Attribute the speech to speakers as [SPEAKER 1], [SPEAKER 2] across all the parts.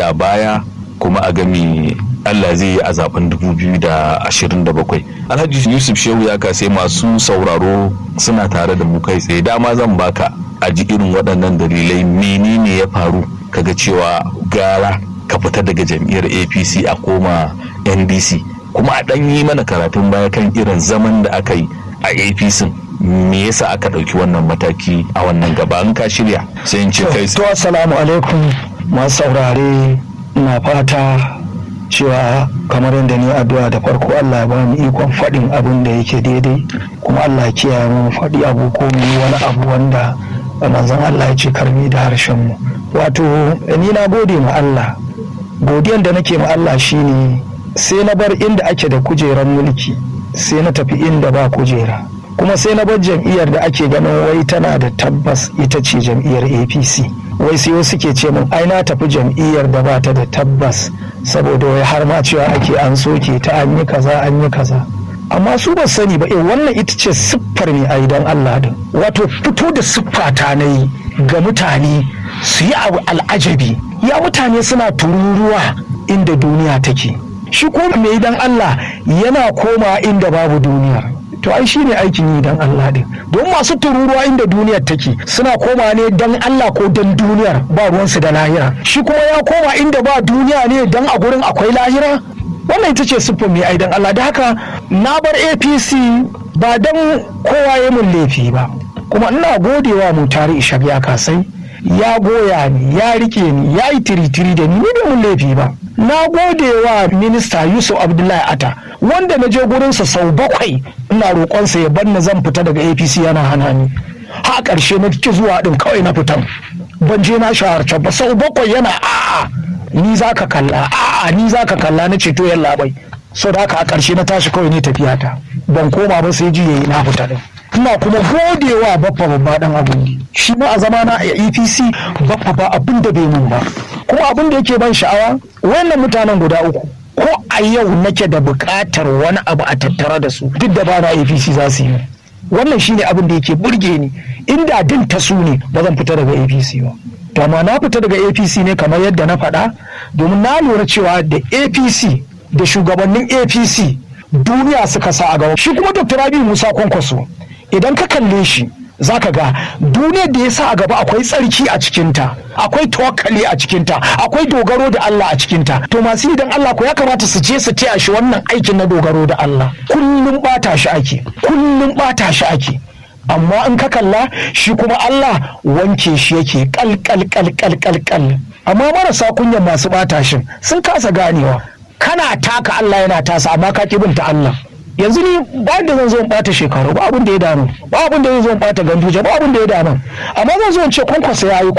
[SPEAKER 1] a baya kuma a game Allah zai yi a zaben 2027. Alhaji Yusuf Shehu ya kasai masu sauraro suna tare da mu kai tsaye, dama zan baka a ji irin waɗannan dalilai, menene ya faru kaga cewa gara ka fita daga jam'iyyar APC a koma NDC, kuma a ɗan yi mana karatun baya kan irin zaman da aka yi a APC, me yasa aka ɗauki wannan mataki a wannan gaba? An ka shirya sai in ce kai.
[SPEAKER 2] To assalamu alaikum masu saurare, ina fata cewa kamar yadda ni addu'a da farko Allah ya ba mu ikon faɗin abin da yake daidai, kuma Allah ya kiyaye mu faɗi abu ko mu yi wani abu wanda manzon Allah ya ce karmi da harshen mu. Wato ni na gode ma Allah, godiyan da nake ma Allah shine sai na bar inda ake da kujerar mulki sai na tafi inda ba kujera, kuma sai na bar jam'iyyar da ake ganin wai tana da tabbas ita ce jam'iyyar APC, wai sai wasu ke ce min ai na tafi jam'iyyar da ba ta da tabbas saboda wai har ma cewa ake an soke ta, an yi kaza, amma su ba sani ba wannan ita ce siffar ne a idan Allah din, wato fito da siffa ta nayi ga mutane su yi abu al'ajabi, ya mutane suna tururuwa inda duniya take, shi ko mai idan Allah yana koma inda babu duniyar. To ai shi ne aikin yi dan Allah din, don masu tururuwa inda duniyar take suna koma ne dan Allah ko dan duniyar, ba ruwansu da lahira, shi kuma ya koma inda ba duniya ne dan a gurin akwai lahira. Wannan ita ce siffar mai aidan Allah. Da haka na bar APC ba dan kowa ya mun laifi ba, kuma ina godewa mu tare Ishaq ya kasai, ya goya ni, ya rike ni, ya yi tiritiri da ni bai mun laifi ba. Na gode wa minista Yusuf Abdullahi Atta, wanda na je gurinsa sau 7 ina roƙonsa ya bar ni zan fita daga APC yana hana ni, ha ƙarshe na ki zuwa din kawai na fitan, ban je na shaharce ba, sau 7 yana a'a ni za ka kalla, a'a ni za ka kalla, na ce to yalla bai, so da haka a ƙarshe na tashi kawai ne tafiya ta, ban koma ba sai ji yayi na fita din. Ina kuma godewa baffa babba dan abundi, shi ma a zamana a APC baffa ba abin da bai mun ba, kuma abin da yake ban sha'awa wannan mutanen guda uku ko a yau nake da buƙatar wani abu a tattara da su, duk da ba na APC za su yi. Wannan shine abin da yake burge ni, inda din ta su ne ba zan fita daga APC ba, to amma na fita daga APC ne kamar yadda na faɗa, domin na lura cewa da APC da shugabannin APC duniya suka sa a gaba. Shi kuma Dr. Rabi'u Musa Kwankwaso idan ka kalle shi za ka ga duniyar da ya sa a gaba akwai tsarki a cikinta, akwai tawakkali a cikinta, akwai dogaro da Allah a cikinta. To masu yi don Allah ko ya kamata su je su taya shi wannan aikin na dogaro da Allah. Kullum bata shi ake, amma in ka kalla shi kuma Allah wanke shi yake kal. Amma marasa kunyan masu bata shin sun kasa ganewa, kana taka Allah yana tasa amma ka ki binta Allah. Yanzu ni ba da zan zo in bata shekaru, ba abin da ya dano, ba abin da zan zo in bata Ganduje, ba abin da ya dano, amma zan zo in ce Kwankwaso yayi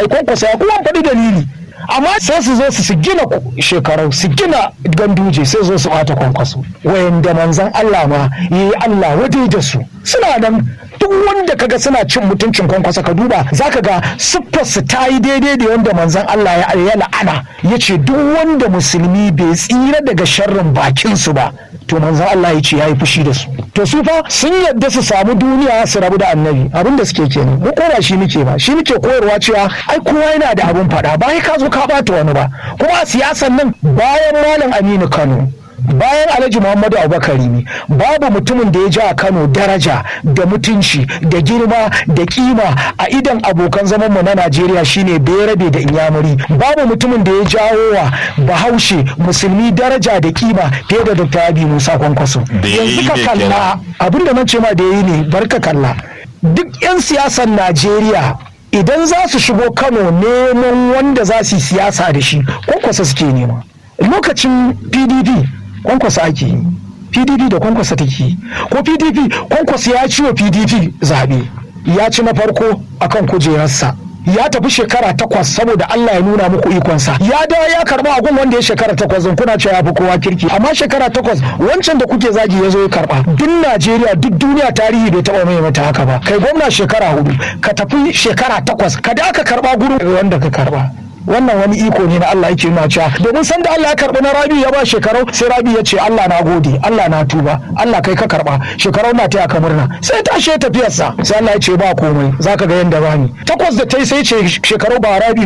[SPEAKER 2] kuma faɗi dalili. Amma sai su zo su gina shekaru, su gina Ganduje, sai zo su bata Kwankwaso, wayanda manzon Allah ma yayi Allah wadai da su suna nan. Duk wanda kaga suna cin mutuncin Kwankwaso ka duba zaka ga siffar su ta yi daidai da wanda manzon Allah ya la'ana, yace duk wanda musulmi bai tsira daga sharrin bakin su ba, to manzon Allah ya ce ya yi fushi da su. To su fa sun yadda su samu duniya su rabu da annabi, abin da suke kenan. Mu kora shi muke ba, shi muke koyarwa cewa ai kowa yana da abin faɗa, ba ka zo ka bata wani ba. Kuma a siyasan nan bayan Malam Aminu Kano, bayan Alhaji Muhammadu Abubakar ne, babu mutumin da ya ja a Kano daraja da mutunci da girma da kima a idan abokan zaman mu na Najeriya shine Berabe da Inyamuri. Babu mutumin da ya jawo wa Bahaushe musulmi daraja da kima fiye da Dr. Rabi'u Musa Kwankwaso. Yanzu ka kalla abinda nan ce ma da yayi ne, barka kalla duk 'yan siyasan Najeriya idan za su shigo Kano neman wanda za su yi siyasa da shi, Kwankwaso suke nema. Lokacin PDP Kwankwaso ake yi, PDP da Kwankwaso take yi, ko PDP Kwankwaso ya ci wa PDP zaɓe, ya ci na farko akan kujerarsa, ya tafi shekara 8 saboda Allah ya nuna muku ikonsa, ya da ya karba agun wanda ya shekara 8 kuna cewa ya fi kowa kirki, amma shekara 8 wancan da kuke zagi ya zo ya karba. Duk Najeriya duk duniya tarihi bai taba mai mata haka ba, kai gwamna shekara 4 ka tafi shekara 8 ka da aka karba gurin wanda ka karba. Wannan wani iko ne na Allah yake nuna cewa, domin san da Allah ya karɓi na Rabi ya ba shekarau, sai Rabi ya ce Allah na gode, Allah na tuba, Allah kai ka karɓa, shekarau na taya ka murna, sai tashi tafiyarsa, sai Allah ya ce ba komai, zaka ga yanda bani. 8 da tai sai ce shekarau ba Rabi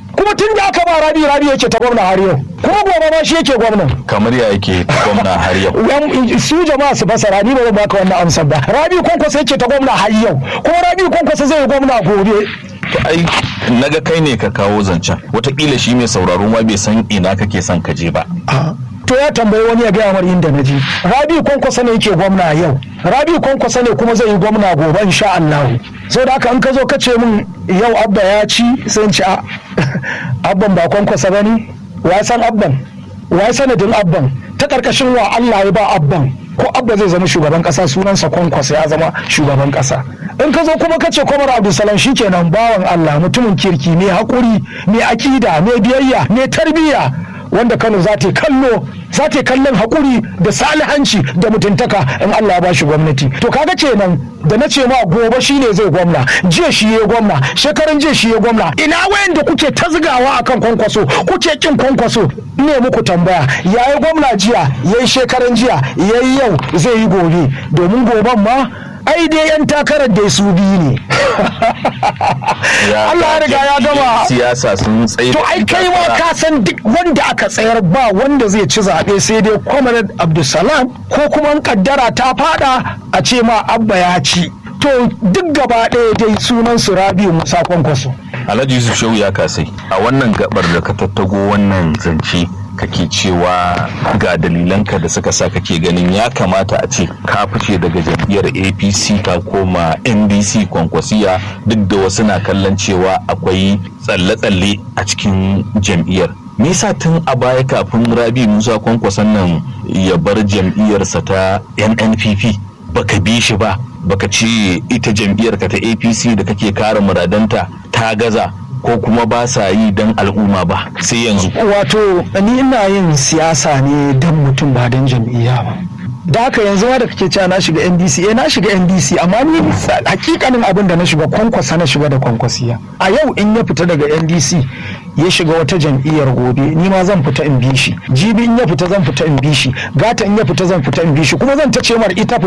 [SPEAKER 2] kuma tun da aka ba Rabi yake ta gwamna har yau, kuma gobe ma shi yake gwamnan.
[SPEAKER 1] Kamar ya yake ta gwamna har yau.
[SPEAKER 2] Su jama'a su fasara, ni ba zan baka wannan amsar ba. Rabi Kwankwaso yake ta gwamna har yau, kuma Rabi Kwankwaso zai yi gwamna gobe.
[SPEAKER 1] To ai naga kai ne ka kawo zancen, wataƙila shi mai sauraro ma bai san ina kake son ka je ba.
[SPEAKER 2] To ya tambayi wani ya gaya mar inda na je. Rabi Kwankwaso ne yake gwamna yau, Rabi Kwankwaso ne kuma zai yi gwamna gobe insha Allah. Sau da haka in ka zo ka ce min yau Abba ya ci, sai in ci Abban ba Kwankwaso ba ne? Wa san Abban? Wa sanadin Abban? Ta karkashin wa Allah ya ba Abban? Ko Abba zai zama shugaban kasa, sunansa Kwankwaso ya zama shugaban kasa. In ka zo kuma ka ce Kwamar Abdulsalam shikenan bawan Allah, mutumin kirki, mai haƙuri, mai akida, mai biyayya, mai tarbiyya, wanda Kano za ta kallon haƙuri da salihanci da mutuntaka in Allah ya bashi gwamnati. To kaga kenan da na ce ma gobe shi ne zai gwamna, jiya shi ya gwamna, shekaran jiya shi ya gwamna, ina wayanda kuke ta zigawa akan Kwankwaso, kuke kin Kwankwaso, ne muku tambaya, yayi gwamna jiya, yayi shekaran jiya, yayi yau, zai yi gobe, domin goben ma ai dai yan takarar da su biyu ne. Allah ya riga ya gama
[SPEAKER 1] siyasa sun tsaye.
[SPEAKER 2] To ai kai ma ka san duk wanda aka tsayar ba wanda zai ci zaɓe sai dai Comrade Abdulsalam, ko kuma kaddara ta fada a ce ma Abba ya ci. To duk gaba ɗaya dai sunan su Rabi'u Musa Kwankwaso.
[SPEAKER 1] Alhaji Yusuf Shehu ya kasai a wannan gabar da ka tattago wannan zance kake cewa ga dalilanka da suka sa kake ganin ya kamata a ce ka fice daga jam'iyyar APC ka koma NDC Kwankwasiya, duk da wasu na kallon cewa akwai tsalle-tsalle a cikin jam'iyyar. Me yasa tun a baya kafin Rabi Musa Kwankwason nan ya bar jam'iyyarsa ta NNPP baka bi shi ba, baka ce ita jam'iyyarka ta APC da kake kare muradanta ta gaza ko kuma ba sa yi don al'umma ba sai yanzu?
[SPEAKER 2] Wato ni ina yin siyasa ne don mutum ba don jam'iyya ba. Da haka yanzu ma da kake cewa na shiga NDC, na shiga NDC, amma ni hakikanin abin da na shiga Kwankwasa, na shiga da Kwankwasiya. A yau in ya fita daga NDC ya shiga wata jam'iyyar gobe, ni ma zan fita in bi shi. Jibi in ya fita zan fita in bi shi. Gata in ya fita zan fita in bi shi. Kuma zan ta ce mar ita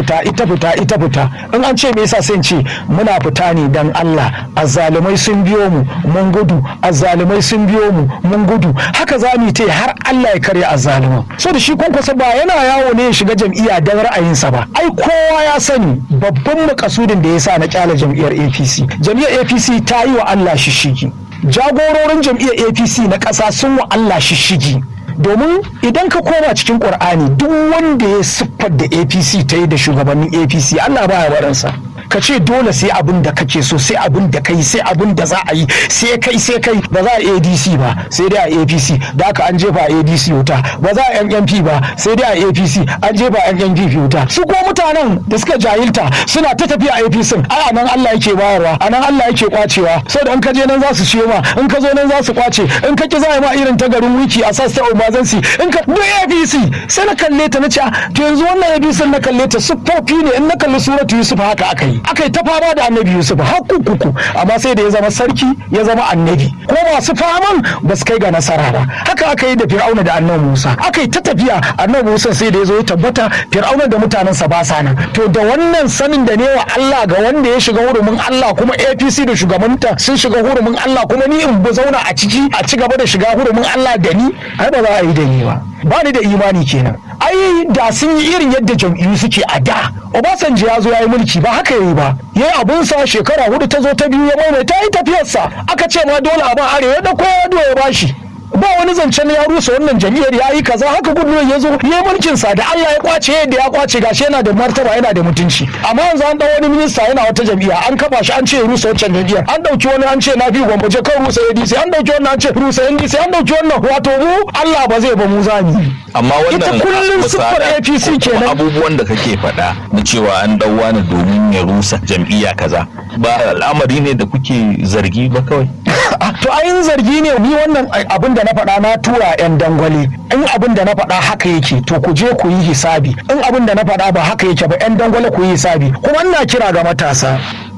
[SPEAKER 2] fita. In an ce me yasa sai in ce muna fita ne dan Allah. Azzalumai sun biyo mu mun gudu, azzalumai sun biyo mu mun gudu. Haka za mu yi har Allah ya karya azzaluman. So da shi Kwankwasa ba yana yawo ne ya shiga jam'iyya dan ra'ayinsa ba. Ai kowa ya sani babban makasudin da yasa na kyale jam'iyyar APC. Jam'iyyar APC ta yi wa Allah shishigi. Jagororin jam'iyyar APC na ƙasa sun wa Allah shishigi. Domin idan ka koma cikin Ƙur'ani, duk wanda ya siffar da APC ta yi da shugabannin APC, Allah baya baransa. Ka ce dole sai abin da kake so, sai abin da kai, sai abin da za a yi, sai kai ba za a ADC ba sai dai a APC, da aka an jefa a ADC wuta. Ba za a NNP ba sai dai a APC, an jefa a NNP wuta. Su ko mutanen da suka jahilta suna ta tafiya a APC, ai anan Allah yake bayarwa, anan Allah yake kwacewa. Saboda in ka je nan za su ciyo ma, in ka zo nan za su kwace, in ka ki za a yi ma irin ta garin wiki a sassa emergency, in ka duk APC. Sai na kalle ta na ce to yanzu wannan APC na kalle ta siffofi ne, in na kalli suratu Yusuf haka aka yi ta fama da annabi Yusuf har kuku, amma sai da ya zama sarki, ya zama annabi, ko masu faman ba su kai ga nasara ba. Haka aka yi da Fir'auna da annabi Musa, aka yi ta tafiya, annabi Musa sai da ya zo ya tabbata Fir'auna da mutanensa ba sa nan. To da wannan sanin da ne wa Allah ga wanda ya shiga hurumin Allah, kuma APC da shugabanta sun shiga hurumin Allah, kuma ni in zauna a ciki a ci gaba da shiga hurumin Allah da ni, ai ba za a yi da ni ba ni da imani kenan. Ai da sun yi irin yadda jam'iyyu suke a da, Obasanjo ya zo ya yi mulki ba haka yayi ba, yayi abunsa shekara 4 ta zo ta biyu ya maimaita yi tafiyarsa, aka ce ma dole a ba arewa da kowa ya bashi. Ba wani zancen ya rusa wannan jam'iyyar ya yi kaza, haka Goodluck ya zo ya yi mulkin sa da Allah ya kwace yadda ya kwace, gashi yana da martaba, yana da mutunci. Amma yanzu an dau wani minista yana wata jam'iyya, an kafa shi an ce rusa wancan jam'iyyar, an dauki wani an ce na fi gwamnati kan rusa ADC, an dauki wannan an ce rusa NDC, an dauki wannan, wato mu Allah ba zai ba mu zani.
[SPEAKER 1] Amma wannan
[SPEAKER 2] ita kullum siffar APC kenan.
[SPEAKER 1] Abubuwan da kake faɗa na cewa an dau wani domin ya rusa jam'iyya kaza, ba al'amari ne da kuke zargi ba kawai?
[SPEAKER 2] To ayin zargi ne, ni wannan abin da na faɗa na tura 'yan dangwale. In abin da na faɗa haka yake to ku je ku yi hisabi, in abin da na faɗa ba haka yake ba 'yan dangwale ku yi hisabi. Kuma ina kira ga matasa,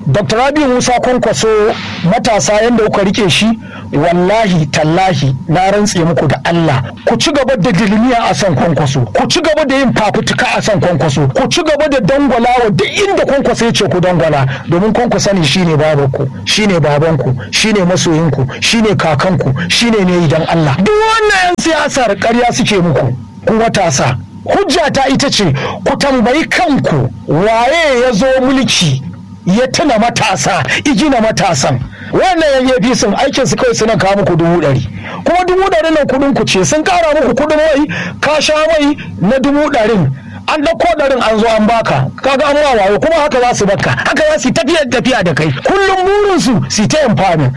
[SPEAKER 2] Dr. Rabiu Musa Kwankwaso matasa yadda kuka rike shi wallahi tallahi na rantse muku da Allah ku ci gaba da dilimiya a san Kwankwaso, ku ci gaba da yin fafutuka a san Kwankwaso, ku ci gaba da dangwalawa duk inda Kwankwaso ya ce ku dangwala, domin Kwankwaso ne shine babanku, shine babanku, shine masoyinku, shine kakanku, shine ne idan Allah. Duk wannan 'yan siyasar ƙarya suke muku ku matasa. Hujja ta ita ce ku tambayi kanku waye ya zo mulki ya tuna matasa, igina matasan. Wannan yayyafi sun aikin su kawai suna kawo muku 100,000 kuma 100,000 nan kudin ku ce, sun kara muku kudin mai, ka sha mai na 100,000 an dauko 100 an zo an baka, kaga an wawaye kuma haka za su baka, haka za su tafiya da kai. Kullum burin su ta empowerment,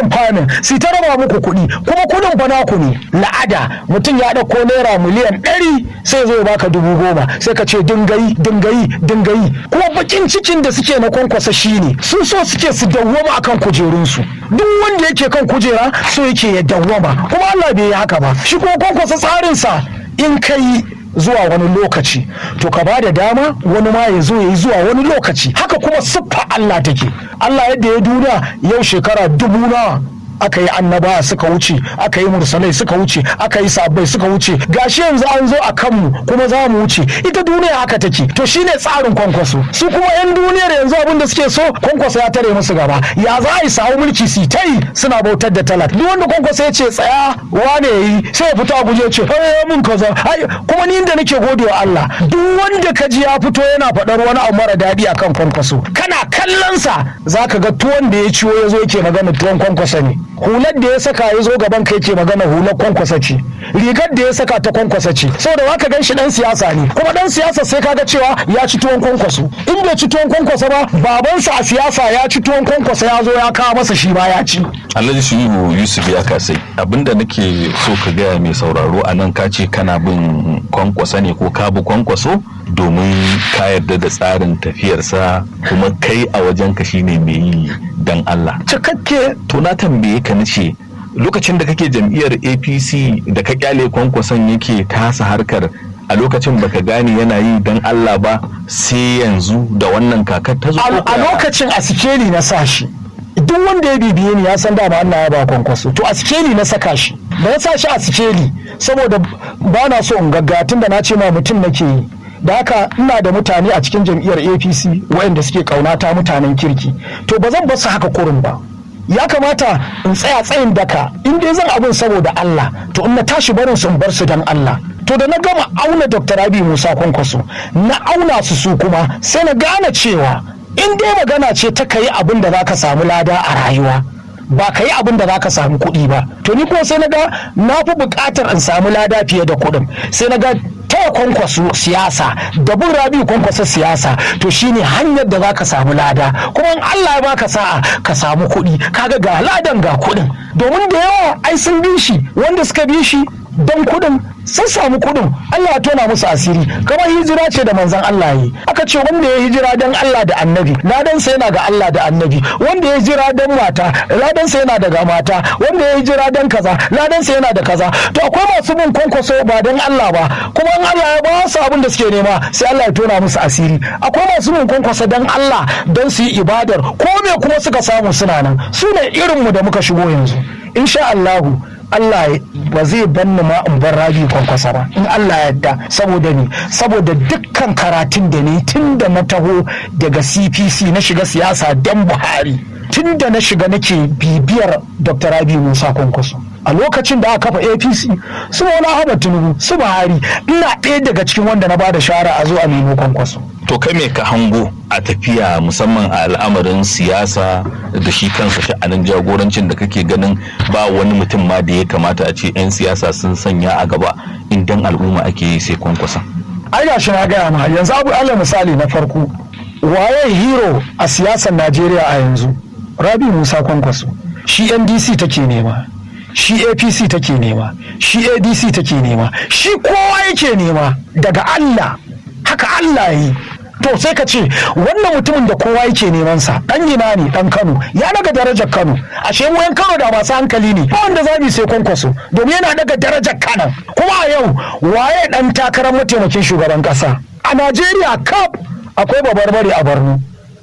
[SPEAKER 2] su ta raba muku kuɗi, kuma kudin fa naku ne. La'ada mutum ya dauko naira miliyan 100 sai zo ya baka 10,000 sai ka ce dingayi. Kuma bakin cikin da suke na Kwankwasa shine sun so suke su dawwama akan kujerunsu. Duk wanda yake kan kujera so yake ya dawwama, kuma Allah bai yi haka ba. Shi kuma Kwankwasa tsarinsa in kai zuwa wani lokaci to ka ba da dama wani ma ya zo ya yi zuwa wani lokaci. Haka kuma siffa Allah take. Allah yadda ya duniya yau shekara 1000 aka yi annaba suka wuce, aka yi mursalai suka wuce, aka yi sabbai suka wuce, gashi yanzu an zo a kanmu kuma za mu wuce. Ita duniya haka take, to shine tsarin Kwankwaso. Su kuma yan duniyar yanzu abin da suke so Kwankwaso ya tare musu gaba, ya za a yi samu mulki su ta yi suna bautar da talaka. Duk wanda Kwankwaso ya ce tsaya wane yayi sai ya fito a guje ce mun kaza. Kuma ni inda nake godewa Allah, duk wanda ka ji ya fito yana faɗar wani abu mara daɗi akan Kwankwaso, kana kallon sa zaka ga tuwon da ya ciwo ya zo yake magana tuwon Kwankwaso ne. Hular da ya saka ya zo gaban kai ke magana hular Kwankwasa ce, rigar da ya saka ta Kwankwasa ce, saboda waka gan shi dan siyasa ne, kuma dan siyasa sai kaga cewa ya ci tuwon Kwankwaso. In bai ci tuwon Kwankwasa ba, babansa a siyasa ya ci tuwon Kwankwasa ya zo ya kawo masa shi ba ya ci.
[SPEAKER 1] Alhaji Shehu Yusuf ya kasai, abinda nake so ka gaya mai sauraro a nan, ka ce kana bin Kwankwasa ne ko ka bi Kwankwaso domin ka yarda da tsarin tafiyarsa, kuma kai a wajen ka shine mai yi dan Allah.
[SPEAKER 2] Cikakke.
[SPEAKER 1] To na tambaye ka nace lokacin da kake jam'iyyar APC da ka kyale Kwankwason yake tasa harkar, a lokacin baka gane yana yi dan Allah ba sai yanzu da wannan kakar ta zo.
[SPEAKER 2] A lokacin a sikeli na sa shi. Duk wanda ya bibiye ni ya san dama Allah ya ba Kwankwaso, to a sikeli na saka shi. Da na sa shi a sikeli saboda ba na so in gaggatun da na ce ma mutum nake yi. Da haka ina da mutane a cikin jam'iyyar APC waɗanda suke kaunata, mutanen kirki, to ba zan basu haka kurin ba. Ya kamata in tsaya tsayin daka, in dai zan abin saboda Allah, to in na tashi barin su in bar su dan Allah. To da na gama auna Dr. Rabiu Musa Kwankwaso, na auna su kuma sai na gane cewa in dai magana ce ta kai abin da zaka samu lada a rayuwa, ba ka yi abin da za ka samu kuɗi ba, to ni kuma sai na ga na fi buƙatar in samu lada fiye da kuɗin. Sai na ga taya Kwankwaso siyasa da bin Rabiu Kwankwaso siyasa to shine hanyar da za ka samu lada, kuma in Allah ya baka sa'a ka samu kuɗi, kaga ga ladan ga kuɗin. Domin da yawa ai sun bi shi, wanda suka bi shi don kuɗin sun samu kuɗin, Allah ya tona musu asiri. Kamar hijira ce da manzon Allah yi, aka ce wanda ya hijira don Allah da annabi ladansa yana ga Allah da annabi, wanda ya hijira don mata ladansa yana daga mata, wanda ya hijira don kaza ladansa yana da kaza. To akwai masu bin Kwankwaso ba don Allah ba, kuma in Allah ya ba su abin da suke nema sai Allah ya tona musu asiri. Akwai masu bin Kwankwaso don Allah don su yi ibadar, ko me kuma suka samu suna nan, su ne irinmu da muka shigo yanzu. Insha Allahu Allah ba zai banni ma in bar Rabiu Kwankwaso ba, in Allah ya yarda. Saboda ni, saboda dukkan karatun da ni tun da na taho daga CPC na shiga siyasa dan Buhari, tun da na shiga nake bibiyar Dr. Rabiu Musa Kwankwaso. A lokacin da aka kafa APC, su Bola Ahmed Tinubu, su Buhari, ina ɗaya daga cikin wanda na bada shawara a zo a nemo Kwankwaso.
[SPEAKER 1] To kai me ka hango a tafiya musamman a al'amarin siyasa da shi kansa sha'anin jagorancin da kake ganin ba wani mutum ma da ya kamata a ce 'yan siyasa sun sanya a gaba idan al'umma ake yi sai Kwankwason?
[SPEAKER 2] Ai gashi na gaya ma yanzu abu alal misali na farko, waye hero a siyasar Najeriya a yanzu? Rabiu Musa Kwankwaso. Shi NDC take nema, shi APC take nema, shi ADC take nema, shi kowa yake nema daga Allah, haka Allah yi. To sai ka ce wannan mutumin da kowa yake neman sa dan ina ne, dan Kano, ya daga darajar Kano. Ashe mu yan Kano da masu hankali ne, ba wanda zabi sai Kwankwaso domin yana daga darajar Kano. Kuma a yau waye dan takarar mataimakin shugaban kasa a Najeriya kaf? Akwai babarbare a Borno,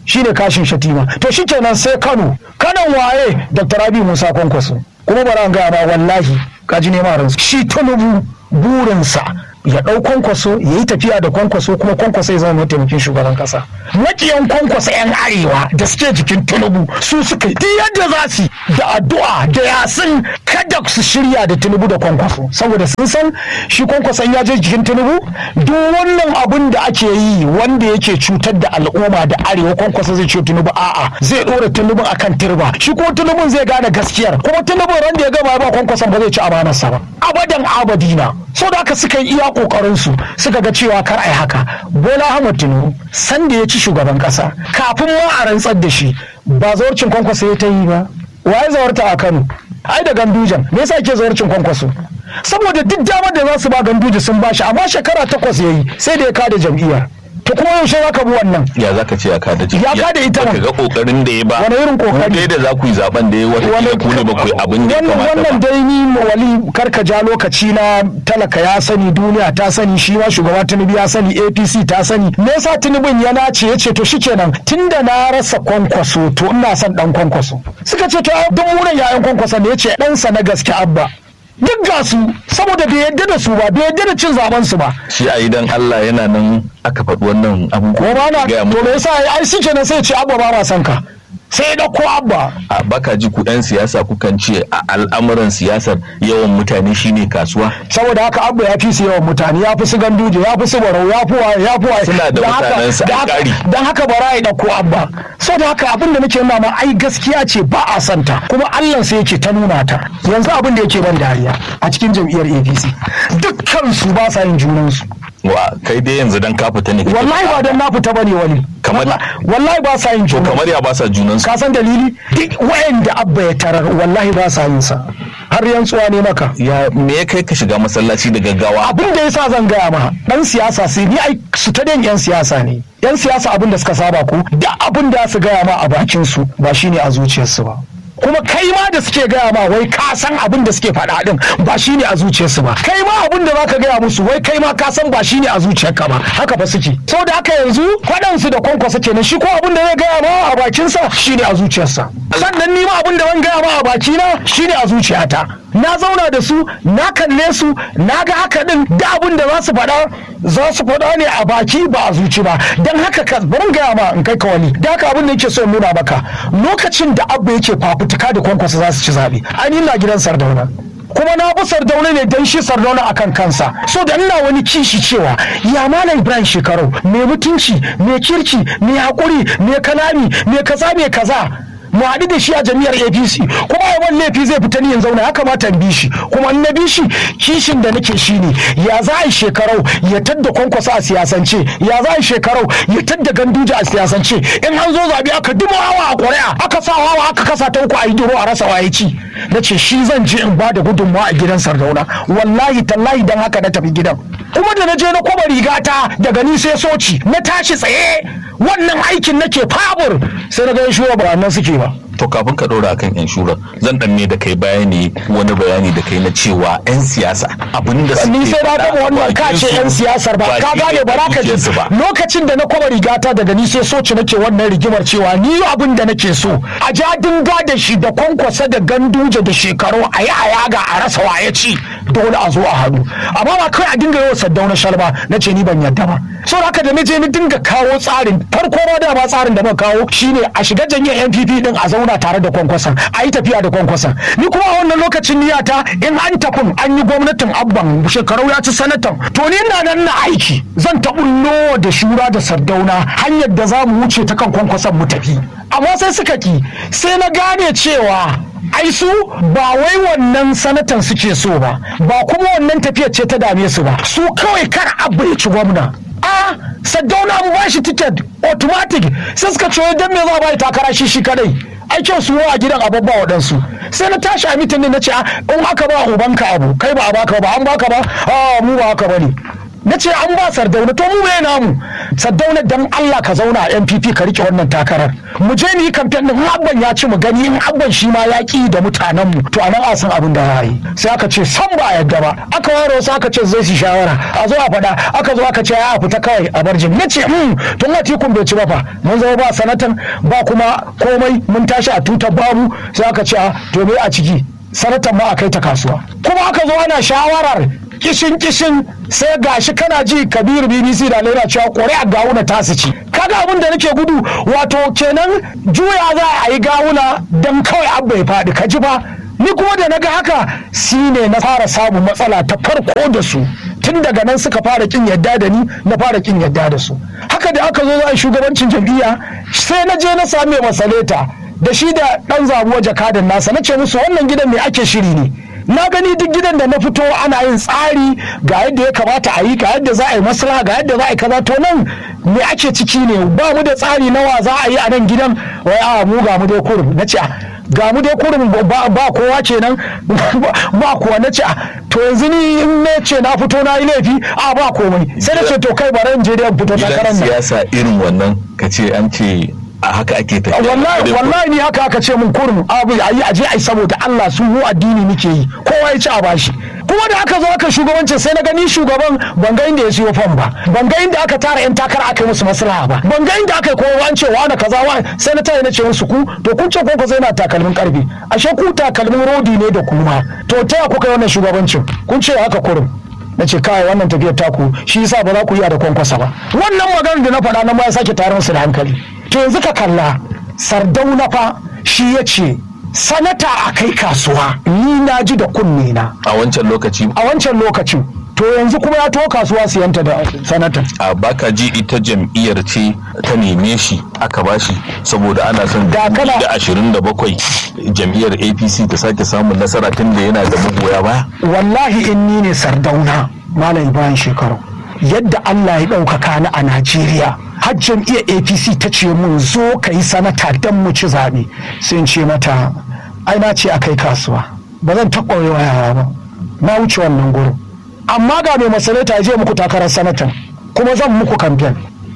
[SPEAKER 2] shine kashin shatima. To shikenan sai Kano waye Dr. Rabi Musa Kwankwaso. Kuma bara an gaya ma wallahi kaji ne ma ransu shi Tinubu burinsa ya ɗau Kwankwaso ya yi tafiya da Kwankwaso kuma Kwankwaso ya zama mataimakin shugaban ƙasa. Makiyan Kwankwaso 'yan arewa da suke jikin Tinubu su suka yi yadda za su da addu'a da yasin kada su shirya da Tinubu da Kwankwaso saboda sun san shi Kwankwaso ya je jikin Tinubu duk wannan abin da ake yi wanda yake cutar da al'umma da arewa Kwankwaso zai ce Tinubu a'a zai ɗora Tinubu akan turba shi ko Tinubu zai gane gaskiyar kuma Tinubu ran da ya gama ba Kwankwaso ba zai ci amanarsa ba abadan abadina. So da haka suka yi iya kokarin su suka ga cewa kar ai haka. Bola Ahmed Tinubu san da ya ci shugaban kasa kafin ma a rantsar da shi ba zawarcin Kwankwaso ya ta yi ba. Waye zawarta a Kano? Ai da Gandujan. Me yasa yake zawarcin Kwankwaso? Saboda duk damar da za su ba Ganduje sun bashi amma shekara 8 yayi sai da ya kada jam'iyyar. To kuma yaushe za ka bi wannan?
[SPEAKER 1] Ya za ka ce ya kada jam'iyya?
[SPEAKER 2] Ya kada ita
[SPEAKER 1] ba. Ga kokarin da ya ba.
[SPEAKER 2] Wani irin kokari?
[SPEAKER 1] Dai da za ku yi zaben da ya wata ku ne ba ku yi abin da ya kamata ba.
[SPEAKER 2] Wannan dai ni wali karka ja lokaci na talaka ya sani duniya ta sani shi ma shugaba Tinubu ya sani APC ta sani. Me yasa Tinubun ya nace ya ce to shikenan tunda na rasa Kwankwaso to ina son dan Kwankwaso. Suka ce to duk munan yayan Kwankwaso ne ya ce ɗansa na gaske Abba. Duk ga su saboda bai yadda da su ba bai yadda da cin zaben su ba.
[SPEAKER 1] Shi a idan Allah yana nan aka faɗi wannan abubuwa.
[SPEAKER 2] Ko ba na to me yasa ai shi kenan sai ya ce Abba ba ma san ka. Sai da ko Abba.
[SPEAKER 1] A baka ji ku ɗan siyasa kukan ce a al'amuran siyasar yawan mutane shine kasuwa.
[SPEAKER 2] Saboda haka Abba ya fi su yawan mutane ya fi su Ganduje ya fi su Barau ya fi waye.
[SPEAKER 1] Suna da mutanen sa a ƙari.
[SPEAKER 2] Dan haka bara ya dauko Abba. Saboda haka abin da nake nuna ma ai gaskiya ce ba a santa kuma Allah sai yake ta nuna ta. Yanzu abin da yake ban dariya a cikin jam'iyyar APC dukkan su ba sa yin junan su.
[SPEAKER 1] Wa kai dai yanzu dan ka fita ne.
[SPEAKER 2] Wallahi ba dan na fita bane wani.
[SPEAKER 1] Kamar
[SPEAKER 2] wallahi ba sa yin junan.
[SPEAKER 1] Kamar ya ba sa junan su.
[SPEAKER 2] Ka san dalili? Duk wayanda Abba ya tarar wallahi ba sa yin sa. Har yantsuwa ne maka.
[SPEAKER 1] Ya me ya kai ka shiga masallaci da gaggawa?
[SPEAKER 2] Abin da yasa zan gaya ma dan siyasa sai ni ai su ta den yan siyasa ne. Yan siyasa abin da suka saba ko da abin da su gaya ma a bakin su ba shine a zuciyarsu ba. Kuma kai ma da suke gaya ma wai ka san abin da suke faɗa din ba shine a zuciyarsu ba kai ma abin da zaka gaya musu wai kai ma ka san ba shine a zuciyarka ba haka ba suke so da haka yanzu faɗansu da Kwankwaso kenan shi ko abin da zai gaya ma a bakinsa shine a zuciyarsa sannan ni ma abin da ban gaya ma a bakina shine a zuciyata na zauna da su na kalle su na ga haka din da abin da za su faɗa ne a baki ba a zuci ba don haka ka bari gaya ma in kai ka wani da haka abin da yake so nuna maka lokacin da Abba yake fafutuka da Kwankwaso za su ci zaɓe ani na gidan Sardauna kuma na bi Sardauna ne don shi Sardauna akan kansa so da ina wani kishi cewa ya Malam Ibrahim Shekarau mai mutunci mai kirki mai haƙuri mai kalami mai kaza mai kaza mu haɗu da shi a jami'ar APC kuma yawan laifi zai fita ni yanzu zauna ya kamata in bi shi kuma in na bi shi kishin da nake shi ne ya za a yi Shekarau ya tadda Kwankwaso a siyasance ya za a yi Shekarau ya tadda Ganduje a siyasance in an zo zaɓe aka dumo hawa a ƙuri'a aka sa hawa aka kasa ta uku a yi duro a rasa waye ci na ce shi zan je in ba da gudunmawa a gidan Sardauna wallahi tallahi dan haka na tafi gidan kuma da na je na kwaba rigata daga ni sai soci na tashi tsaye wannan aikin nake fabur sai na ga shura ba nan suke ba
[SPEAKER 1] to kafin ka ɗora akan yan shura zan danne da kai bayani wani bayani da kai na cewa yan siyasa abinda suke
[SPEAKER 2] ni sai na gama wannan ka ce yan siyasar ba ka gane ba ka ji lokacin da na kwaba rigata daga ni sai soci nake wannan rigimar cewa ni abin da nake so a ja dinga da shi da Kwankwaso da Ganduje da Shekarau a yi a yaga a rasa waye ci dole a zo a hannu amma ba kai a dinga yawan Sardauna shalba na ce ni ban yadda ba so haka da naje ni dinga kawo tsarin farko ma da ba tsarin da muka kawo shine a shiga janyar NPP din a zauna tare da Kwankwason a yi tafiya da Kwankwason ni kuma a wannan lokacin niyata in an tafin an yi gwamnatin Abban Shekarau ya ci sanatan to ni ina nan na aiki zan ta bullo da shura da Sardauna hanyar da za mu wuce ta kan Kwankwason mu tafi amma sai suka ki sai na gane cewa ai su ba wai wannan sanatan suke so ba kuma wannan tafiyar ce ta dame su ba su kawai kar Abba ya ci gwamna Sardauna an ba shi ticket automatic sai suka ce dan me za ba yi takara shi kadai aikin su a gidan a babba waɗansu sai na tashi a mitin ne na ce in aka ba ubanka abu kai ba a baka ba an baka ba mu ba haka bane na ce an ba Sardauna, to mu me namu Sardauna, dan Allah ka zauna a NPP ka rike wannan takarar, mu je mu yi kamfen din, abban ya ci mu gani, in abban shi ma ya ki da mutanen mu, to anan a san abin da ya yi. Sai aka ce san ba a yadda ba, aka ware wasu aka ce zai su shawara, a zo a faɗa, aka zo aka ce ya fita kawai a barjin. Na ce tun Atikun bai ci ba fa, mun zama ba sanatan ba kuma komai, mun tashi a tutar babu. Sai aka ce to me a ciki, sanatan ma a kai ta kasuwa. Kuma aka zo ana shawarar kishin sai gashi kana ji Kabiru BBC da Laila cewa ƙuri'a Gawuna ta su ci. Kaga abin da nake gudu, wato kenan juya za a yi Gawuna dan kawai abba ya faɗi, ka ji ba. Ni kuma da naga haka shine na fara samun matsala ta farko da su, tun daga nan suka fara kin yadda da ni, na fara kin yadda da su. Haka da aka zo za a yi shugabancin jam'iyya, sai na je na same Masaleta da shi da ɗan Zabuwa jakadan nasa, na ce musu wannan gidan me ake shiri ne. Na gani duk gidan da na fito ana yin tsari ga yadda ya kamata a yi, ga yadda za a yi maslaha, ga yadda za a yi kaza, to nan me ake ciki ne, ba mu da tsari nawa za a yi a nan gidan, wai a mu ga mu dai kurum. Na ce ga mu dai kurum ba kowa kenan ba kuwa. Na ce to yanzu ni in na ce na fito na yi laifi ba komai, sai na ce to kai bari in je da fito takarar nan.
[SPEAKER 1] Siyasa irin wannan ka ce an ce a haka ake tafiya.
[SPEAKER 2] Wallahi ni haka aka ce mun kurum abu ayi aje ai saboda Allah su mu addini muke yi, kowa ya ci a bashi. Kuma da aka zo aka shugabancin sai na gani shugaban ban ga inda ya siyo fam ba, ban ga inda aka tara yan takara aka yi musu maslaha ba, ban ga inda aka yi kowa an ce wani kaza wani, sai na tare na ce musu ku to kun ce ko ka na takalmin karfe, ashe ku takalmin rodi ne da kuma, to ta kuka yi wannan shugabancin kun ce haka kurum. Na ce kai wannan tafiyar taku shi yasa ba za ku iya da kwankwasa ba. Wannan maganar da na faɗa na ma ya sake tarin su da hankali. To yanzu ka kalla Sardauna fa shi ya ce sanata a kai kasuwa, ni na ji da kunne na
[SPEAKER 1] a wancan
[SPEAKER 2] lokacin. To yanzu kuma ya to kasuwa siyanta da sanata.
[SPEAKER 1] A baka ji ita jam'iyyar ce ta neme shi aka bashi saboda ana son da 27 jam'iyyar APC ta sake samun nasara tun da yana da magoya baya.
[SPEAKER 2] Wallahi in ni ne Sardauna Malam Ibrahim Shekaru, yadda Allah ya ɗaukaka ni a Najeriya, har jam'iyyar APC ta ce mun zo ka yi sanata don mu ci zaɓe, sai in ce mata ai na ce a kai kasuwa, ba zan taɓa yara ba, na wuce wannan gurin. Amma ga mai Masaleta ya je muku takarar sanatan kuma zan muku kamfen.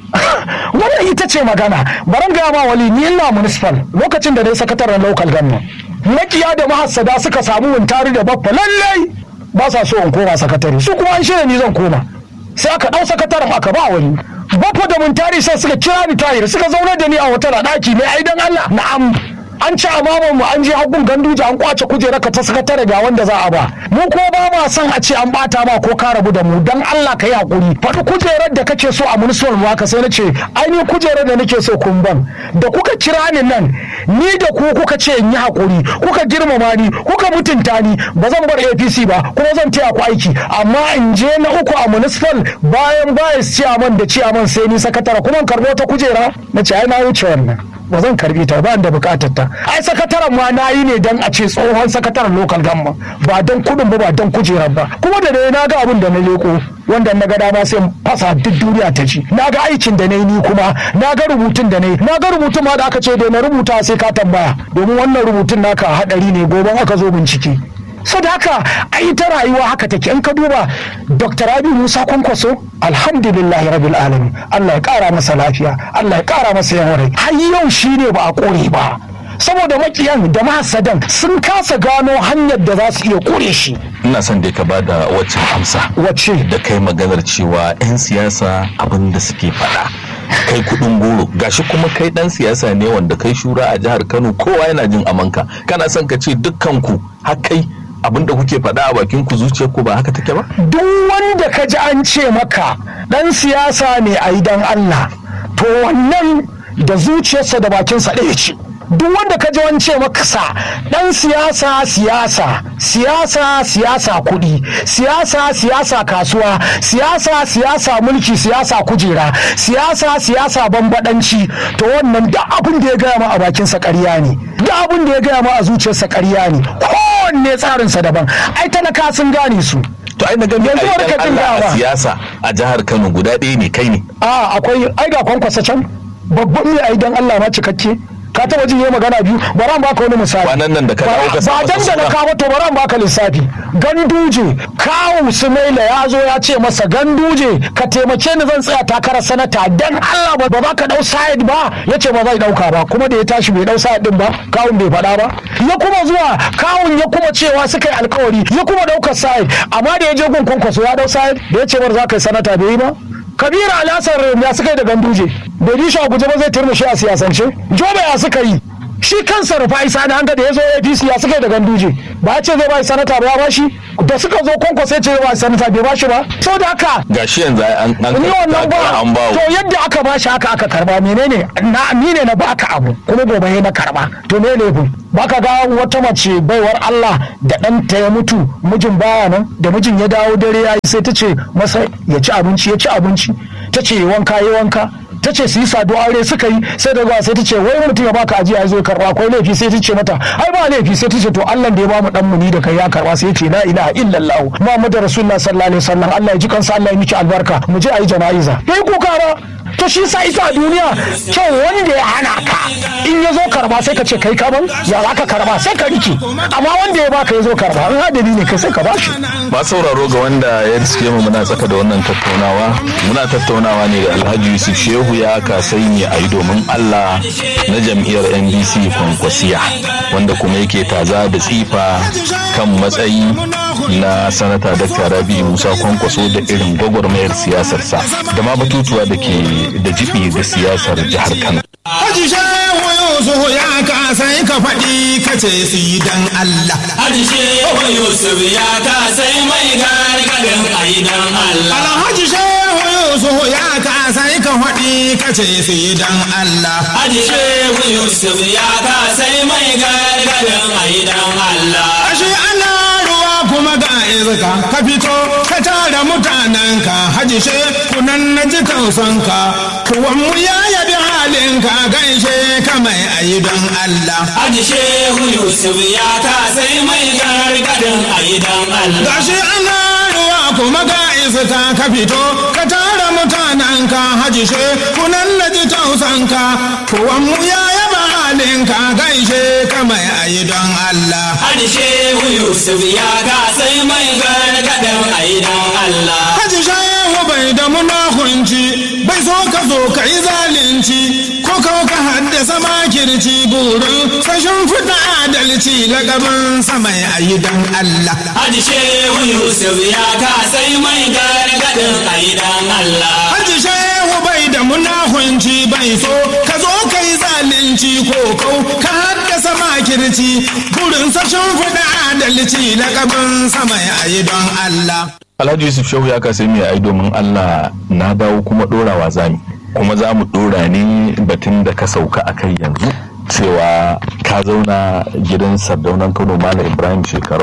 [SPEAKER 2] Wannan ita ce magana. Baran gaya ma wali, ni ina municipal lokacin da dai sakataren local government, makiya da mahassada suka samu wuntari da baffa, lallai ba sa so in koma sakatare, su kuma an shirya ni zan koma, sai aka ɗau sakataren aka ba wani. Baffa da muntari sai suka kira ni tayir, suka zauna da ni a wata ɗaki mai aidan Allah. Na'am, an ci amaman mu, an je hagun Ganduje an kwace kujerar ka ta sakatare ga wanda za a ba. Mu ko ba ma son a ce an bata ma ko ka rabu da mu, dan Allah ka yi hakuri. Faɗi kujerar da kake so a municipal mu haka, sai na ce ai ni kujerar da nake so kun ban. Da kuka kira ni nan, ni da ku kuka ce in yi hakuri, kuka girmama ni, kuka mutunta ni, ba zan bar APC ba kuma zan taya ku aiki, amma in je na uku a municipal bayan vice chairman da chairman sai ni sakatare kuma in karɓo ta kujera. Na ce ai na wuce wannan, ba zan karbi ta ba da bukatar ta. Ai sakataren ma na yi ne dan a ce tsohon sakataren local government, ba dan kudin ba dan kujerar ba. Kuma da dai na ga abin da na leko wanda na ga dama sai fasa duk duniya ta ci. Na ga aikin da na yi ni kuma na ga rubutun da na yi, na ga rubutun ma da aka ce da na rubuta sai ka tambaya, domin wannan rubutun naka hadari ne gobe aka zo bincike. Saboda haka ai ta rayuwa haka take. In ka duba Dr. Rabi Musa Kwankwaso, alhamdulillahi rabbil alamin, Allah ya kara masa lafiya, Allah ya kara masa yawan rai, har yau shine ba a kore ba, saboda makiyan da mahasadan sun kasa gano hanyar da za su iya kore shi.
[SPEAKER 1] Ina son dai ka bada waccan amsa
[SPEAKER 2] wacce
[SPEAKER 1] da kai maganar cewa 'yan siyasa abin da suke faɗa kai kudin goro, gashi kuma kai dan siyasa ne wanda kai shura a jihar Kano, kowa yana jin amanka, kana son ka ce dukkan ku har kai abinda kuke faɗa a bakin ku zuciyar ku ba haka take ba?
[SPEAKER 2] Duk wanda ka ji an ce maka dan siyasa ne a idan Allah, to wannan da zuciyarsa da bakinsa ɗaya ce. Duk wanda ka ji wance maka sa dan siyasa kuɗi, siyasa kasuwa, siyasa mulki, siyasa kujera, siyasa bambadanci, to wannan da abin da ya gaya ma a bakinsa ƙarya ne, da abin da ya gaya ma a zuciyarsa ƙarya ne, kowanne tsarinsa daban. Ai talaka sun gane su.
[SPEAKER 1] To ai na gani a siyasa a jihar Kano guda ɗaya ne, kai ne.
[SPEAKER 2] Akwai ai ga Kwankwasa can babban mai ai dan Allah ma cikakke. ka taba jin yayi magana biyu? Bari an baka wani misali.
[SPEAKER 1] Kwanan nan da ka dawo ka
[SPEAKER 2] ba dan da na kawo to bari an baka lissafi. Ganduje kawu Sumaila ya zo ya ce masa Ganduje ka taimake ni zan tsaya takarar sanata dan Allah ba za ka dau side ba, yace ba zai dauka ba, kuma da ya tashi bai dau side din ba, kawun bai faɗa ba. Ya kuma zuwa kawun ya kuma cewa suka yi alkawari ya kuma daukar side, amma da ya je gun Kwankwaso ya dau side da ya ce bar za ka yi sanata bai yi ba. Kabiru Alasar ya suka yi da Ganduje, bai bi shi a guje ba zai turmushe a siyasance. Jobe ya suka yi, shi kansa Rufai Sani Hanga da ya zo APC ya suka yi da Ganduje, ba ya ce zai ba sanata ba ya ba shi, da suka zo Kwankwaso ya ce zai ba sanata bai ba shi ba. So da haka
[SPEAKER 1] gashi yanzu an
[SPEAKER 2] ni wannan ba to yadda aka ba shi haka aka karba, menene ni ne na baka abu kuma gobe na karba, to me laifin? Baka ga wata mace baiwar Allah da ɗanta ya mutu mijin baya nan, da mijin ya dawo dare ya yi sai ta ce masa ya ci abinci, ta ce wanka ta ce su yi saduwa aure suka yi, sai da sai ta ce wai mutum ya baka ajiya ya zo karba akwai laifi, sai ta ce mata ai ba laifi, sai ta ce to Allah da ya bamu dan mu ni da kai ya karba, sai ya ce la ilaha illallah Muhammadu Rasulullah sallallahu alaihi wasallam, Allah ya ji kansa, Allah ya miki albarka, mu je ayi jana'iza. Yayi kuka ba. To shi sa ita a duniya kyau wanda ya hana ka in ya zo karba sai ka ce kai kaman ya za ka karba sai ka rike, amma wanda ya baka ya zo karba in hadari ne kai sai ka bashi.
[SPEAKER 1] Ba sauraro ga wanda ya riske mu muna tsaka da wannan tattaunawa ne da Alhaji Yusuf Shehu ya kasai ne a yi domin Allah na jam'iyyar NDC Kwankwasiya, wanda kuma yake taza da tsifa kan matsayi na sanata Dr. Rabi Musa Kwankwaso da irin gwagwarmayar siyasarsa da ma batutuwa da ke da jibi da siyasar jihar Kano.
[SPEAKER 3] Haji Shehu Yusuf ya kasai ka faɗi ka ce su yi dan Allah. Haji Shehu Yusuf ya kasai mai gargadin a yi dan Allah. Alhaji Shehu Yusuf ya kasai ka faɗi ka ce su yi dan Allah. Haji Shehu Yusuf ya kasai mai gargadin a yi dan Allah. Ashe ana kuma ga iska ka fito ka tara mutanenka, Haji Shehu nan na ji tausanka, kuwan mu ya yabi halinka, gaishe ka mai ayi don Allah. Haji Shehu Yusuf ya kasai mai gargadin ayi don Allah. Gashi ana ruwa kuma ga iska ka fito ka tara mutanenka, Haji Shehu nan na ji tausanka, kuwan mu ya yabi halinka, gaishe ka mai ayi don Allah. Haji Shehu Yusuf ya kasai mai gargadin ayi don Allah. Haji Shehu bai da munahunci, bai so ka zo ka yi zalunci, ko ka haddasa makirci, burin sashin fita adalci, lagabin samai ayi don Allah. Haji Shehu Yusuf ya kasai mai gargadin ayi don Allah. Haji Shehu bai da munahunci, bai so ka zo ka yi zalunci, ko ka haddasa makirci, burin sashin fita adalci, lagabin samai ayi don Allah.
[SPEAKER 1] Alhaji Yusuf Shehu ya kasai mai ayi domin Allah na dawo kuma dorawa zami, kuma za mu dora ne batun da ka sauka a kai yanzu, cewa ka zauna gidan Sardaunan Kano Malam Ibrahim Shekarau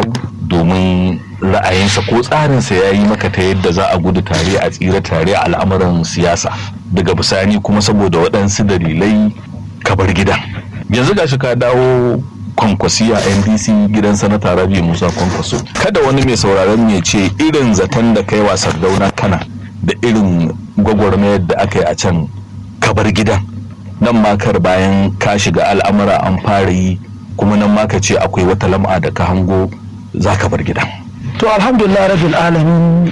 [SPEAKER 1] domin ra'ayinsa ko tsarinsa ya yi maka ta yadda za a gudu tare a tsira tare a al'amuran siyasa, daga bisani kuma saboda waɗansu dalilai ka bar gidan. Yanzu gashi ka dawo Kwankwasiya NDC gidan sanata Rabi Musa Kwankwaso. Kada wani mai sauraron ya ce irin zaton da kai wa Sardauna kana da irin gwagwarmayar da aka yi a can ka bar gidan, nan makar bayan ka shiga al'amura an fara yi, kuma nan ma ka ce akwai wata lam'a da ka hango za ka bar gidan.
[SPEAKER 2] To alhamdulillah rabbil alamin,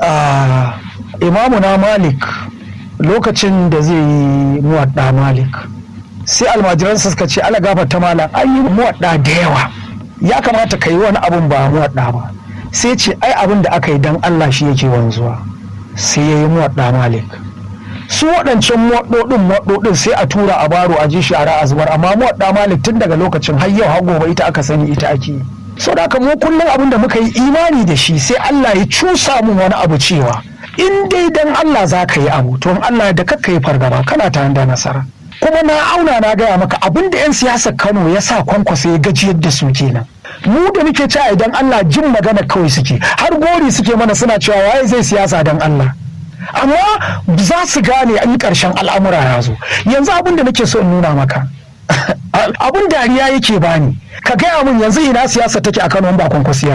[SPEAKER 2] imamuna Malik lokacin da zai yi muwadda Malik sai almajiransa suka ce ala gafarta malam an yi muwadda da yawa, ya kamata ka yi wani abun ba muwadda ba, sai ce ai abin da aka yi dan Allah shi yake wanzuwa, sai ya yi muwadda Malik. Su waɗancan muwaɗoɗin sai a tura a baro a ji shi a ra'azubar, amma muwadda Malik tun daga lokacin har yau har gobe ita aka sani ita ake yi. Sau da mu kullum abin da muka yi imani da shi sai Allah ya cusa mu wani abu cewa in dai dan Allah za ka yi abu to Allah da kakka yi fargaba kana tare da nasara. Kuma na auna na gaya maka abin da 'yan siyasar Kano ya sa Kwankwaso ya gajiyar da su kenan. Mu da muke cewa idan Allah jin magana kawai suke, har gori suke mana suna cewa waye zai siyasa dan Allah. Amma za su gane an yi ƙarshen al'amura ya zo. Yanzu abin da nake so in nuna maka abin dariya yake bani, ka gaya min yanzu ina siyasa take a Kano ba Kwankwasiyar ba.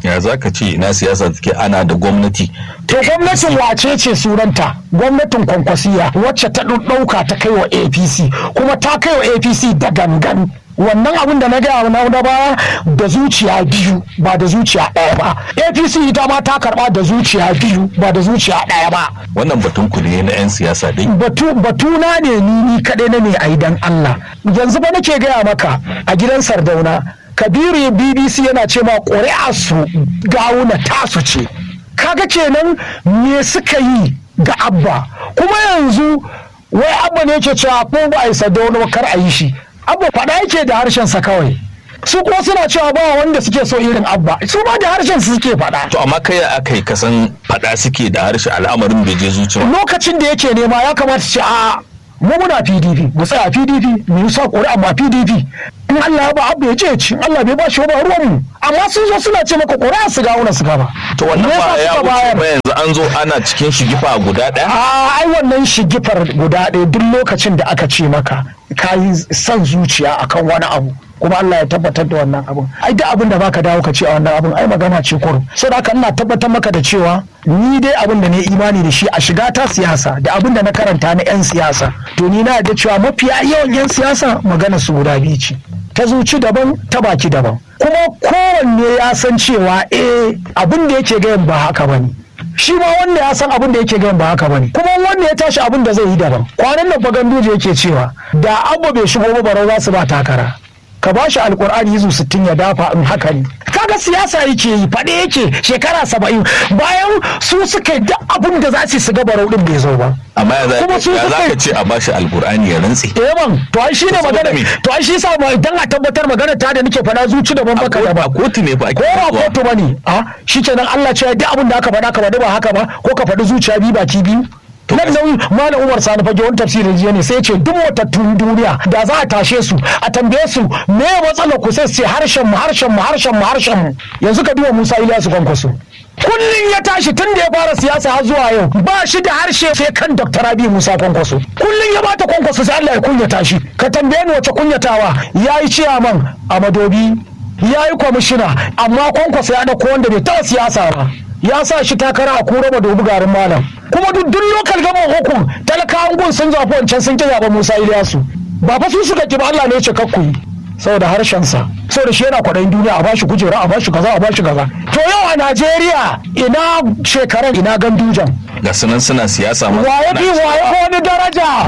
[SPEAKER 1] ya za ka ce ina siyasa take ana da gwamnati.
[SPEAKER 4] To gwamnatin wace ce sunanta? Gwamnatin Kwankwasiya wacce ta ɗauka ta kai wa APC, kuma ta kai wa APC da gangan. Wannan abin da na gaya na baya da zuciya biyu ba da zuciya ɗaya ba. APC ita ma ta karɓa da zuciya biyu ba da zuciya ɗaya ba.
[SPEAKER 1] Wannan batun ku ne na 'yan siyasa dai.
[SPEAKER 4] Batuna ne ni kaɗai na ne a idan Allah. Yanzu ba nake gaya maka a gidan Sardauna Kabiru BBC yana ce ma ƙuri'a su gawuna tasu ce. Kaga kenan me suka yi ga Abba, kuma yanzu wai Abba ne yake cewa ko ba a yi Sardauna kar a yi shi. Abba faɗa yake da harshensa kawai, su kuma suna cewa ba wanda suke so irin Abba, su ma da harshen su suke faɗa.
[SPEAKER 1] To amma kai aka yi kasan faɗa suke da harshe al'amarin bai je zuciya.
[SPEAKER 4] Lokacin da yake nema ya kamata ce a mu muna PDP mu tsaya PDP mu yi sa ƙuri'a ma PDP, in Allah ya ba Abba ya ce ci, in Allah bai ba shi ba ruwan mu, amma sun zo suna ce maka ƙuri'a su ga wani su gaba.
[SPEAKER 1] To wannan ba ya wuce ba, yanzu an zo ana cikin shigifa guda ɗaya.
[SPEAKER 4] Ai wannan shigifar guda ɗaya duk lokacin da aka ce maka ka yi son zuciya akan wani abu kuma Allah ya tabbatar da wannan abun, ai duk abin da baka dawo ka ce a wannan abun ai magana ce kurum. Saboda haka ina tabbatar maka da cewa ni dai abin da na yi imani da shi a shiga ta siyasa da abin da na karanta na 'yan siyasa, to ni na yarda cewa mafiya yawan 'yan siyasa magana su guda biyu ce, ta zuci daban ta baki daban, kuma kowanne ya san cewa abin da yake gayan ba haka bane, shi ma wanda ya san abin da yake gayan ba haka bane, kuma wanda ya tashi abin da zai yi daban. Kwanan nan Baganduje yake cewa da Abba bai shigo ba Barau za su ba takara, ka ba shi alkur'ani izu 60 ya dafa in haka ne. Kaga siyasa yake yi, faɗe yake shekara 70 bayan su suka duk abin da za su ga Barau din bai zo ba.
[SPEAKER 1] Amma ya za ka ce a ba shi alkur'ani ya rantse.
[SPEAKER 4] Man, to ai shi ne magana, to ai shi sa idan a tabbatar magana ta da nake faɗa zuci daban baka da ba.
[SPEAKER 1] Kotu ne fa ake
[SPEAKER 4] zuwa. Ko ba kotu bane. Shikenan Allah ce duk abin da aka faɗa ka faɗi ba haka ba, ko ka faɗi zuciya biyu baki biyu. Nan nauyi Malam Umar Sani fage wani tafsirin jiya ne sai ce duk matattun duniya da za a tashe su a tambaye su me matsalar ku sai ce harshen mu. Yanzu ka duba Musa Ilyasu Kwankwaso, kullum ya tashi tun da ya fara siyasa har zuwa yau ba shi da harshe sai kan Dr. Rabi Musa Kwankwaso, kullum ya bata Kwankwaso sai Allah ya kunyata shi. Ka tambaye ni wace kunyatawa? Yayi ciyaman a Madobi, yayi kwamishina, amma Kwankwaso ya dauko wanda bai taɓa siyasa ba, ya sa shi takara a Kura Madobi garin Malam, kuma duk lokal gaban hukum talakawan gun sun zafi wancan sun ki zaɓen Musa Ilyasu, ba fa su suka ki ba, Allah ne ya ce kakku yi saboda harshensa, saboda shi yana kwaɗayin duniya a bashi kujera a bashi kaza a bashi kaza. To yau a Najeriya ina shekaran ina Gandujan
[SPEAKER 1] ga sunan suna siyasa ma
[SPEAKER 4] waye wani daraja.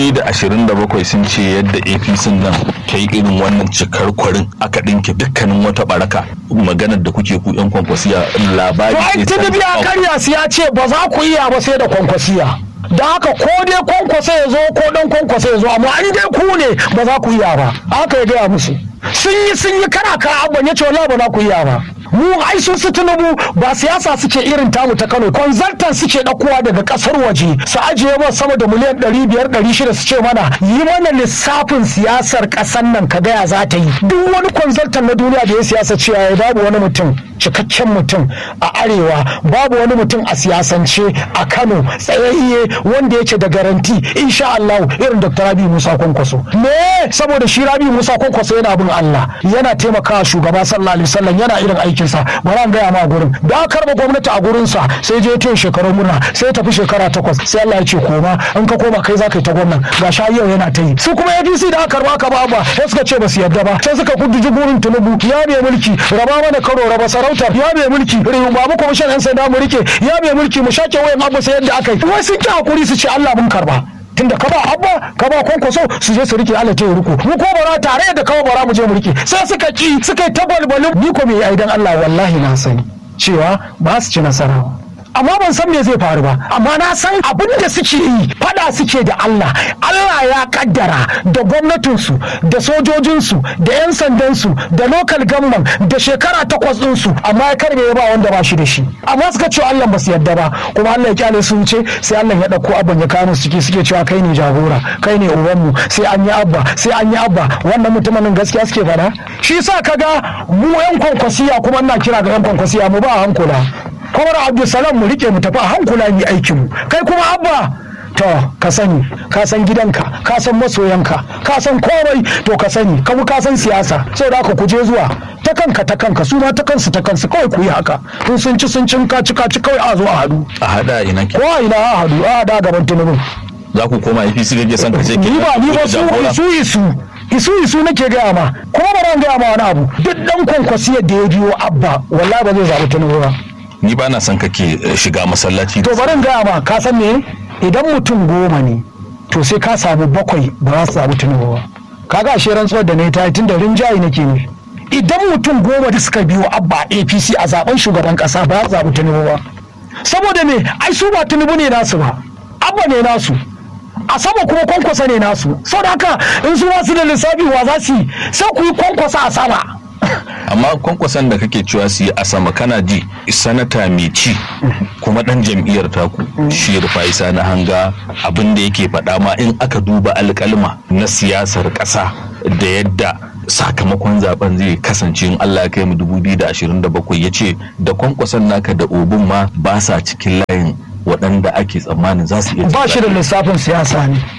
[SPEAKER 1] 2027 sun ce yadda APC nan ta yi irin wannan cikar kwarin aka ɗinke dukkanin wata baraka, maganar da kuke ku 'yan Kwankwasiya labari.
[SPEAKER 4] To ai Tinubu ya karya su ya ce ba za ku iya ba sai da Kwankwasiya, da haka ko dai Kwankwaso ya zo ko dan Kwankwaso ya zo, amma an dai ku ne ba za ku iya ba, haka ya gaya musu. Sun yi kana Abban ya ce wallahi ba za ku iya ba. Mu ai sun su Tinubu ba siyasa suke irin tamu ta Kano, konzaltan suke ɗaukowa daga ƙasar waje su ajiye ba sama da miliyan 500-600 su ce mana yi mana lissafin siyasar ƙasar nan ka gaya za ta yi. Duk wani konzaltan na duniya da ya siyasa cewa ya babu wani mutum cikakken mutum a arewa, babu wani mutum a siyasance a Kano tsayayye wanda yake da garanti insha Allah irin Dr. Rabi Musa Kwankwaso. Me saboda shi Rabi Musa Kwankwaso yana bin Allah, yana taimakawa shugaba sallallahu alaihi wasallam, yana irin aikinsa. Bari an gaya ma gurin da aka karba gwamnati a gurinsa sai je ta shekarun murna sai tafi shekara 8 sai Allah ya ce koma, in ka koma kai za ka yi ta gwamnan ga sha yau yana ta yi. Su kuma APC da aka karba ka ba sai suka ce ba su yarda ba, sai suka kudduji gurin Tinubu ya bai mulki raba mana Kano raba sarautar, ya bai mulki babu kwamishin yan sanda mu rike, ya bai mulki mu shake wayan abu sai yadda aka yi. Wai sun ki hakuri su ce Allah mun karba, tunda ka ba Abba ka ba Kwankwaso su je su rike Allah ta yi ruku, mu ko bara tare da kawo bara mu je mu rike, sai suka ki suka yi tabalbalin. Ni ko me ai dan Allah wallahi na sani cewa ba su ci nasara, amma ban san me zai faru ba, amma na san abin da suke yi fada suke da Allah. Allah ya kaddara da gwamnatinsu da sojojinsu da 'yan sandansu da local government da shekara 8 ɗinsu, amma ya karbe ya ba wanda ba shi da shi, amma suka ce Allah ba su yadda ba, kuma Allah ya kyale su wuce, sai Allah ya ɗauko Abban ya kawo su suke cewa kai ne jagora, kai ne ubanmu, sai an yi Abba sai an yi Abba. Wannan mutumin gaskiya suke fada. Shi sa kaga mu 'yan Kwankwasiya, kuma ina kira ga 'yan Kwankwasiya mu ba hankula, Kwamar Abdulsalam mu rike mu tafi a hankula mu aikin mu, kai kuma Abba to ka sani, ka san gidanka, ka san masoyanka, ka san komai, to ka sani kuma ka san siyasa, sai da ku je zuwa ta kanka su ma ta kansu kawai ku yi haka, in sun ci ka ci kawai a zo a hadu
[SPEAKER 1] a hada ina ke
[SPEAKER 4] ko a ina a hadu a hada gaban Tinubu.
[SPEAKER 1] Za ku koma APC kake son ka ce ke
[SPEAKER 4] ni ba isu nake gaya ma, kuma ba ran gaya ma wani abu, duk dan kwankwasiyar da ya biyo Abba wallahi ba zai zaɓi Tinubu ba.
[SPEAKER 1] Ni ba na son kake shiga masallaci.
[SPEAKER 4] To bari in gaya ma, ka san me, idan mutum 10 ne to sai ka samu 7 ba za su zaɓi Tinubu ba. Kaga ashe rantsuwar da ne ta yi tunda rinjaye nake ne. Idan mutum 10 da suka biyo Abba APC a zaben shugaban kasa ba za su zaɓi Tinubu ba. Saboda me, ai su ba Tinubu ne nasu ba, Abba ne nasu. A sama kuma kwankwasa ne nasu, sau da haka in su wasu da lissafi wa za su yi, sai ku yi kwankwasa a sama.
[SPEAKER 1] Amma kwankwasan da kake cewa su yi a sama, kana ji sanata mai ci kuma dan jam'iyyar taku shi Rufai Sani Hanga abin da yake faɗa ma in aka duba alƙalma na siyasar ƙasa da yadda sakamakon zaben zai kasance in Allah ya kai mu 2027, ya ce da kwankwasan naka da obin ma ba sa cikin layin waɗanda ake tsammanin za su iya
[SPEAKER 4] ba shi da lissafin siyasa ne.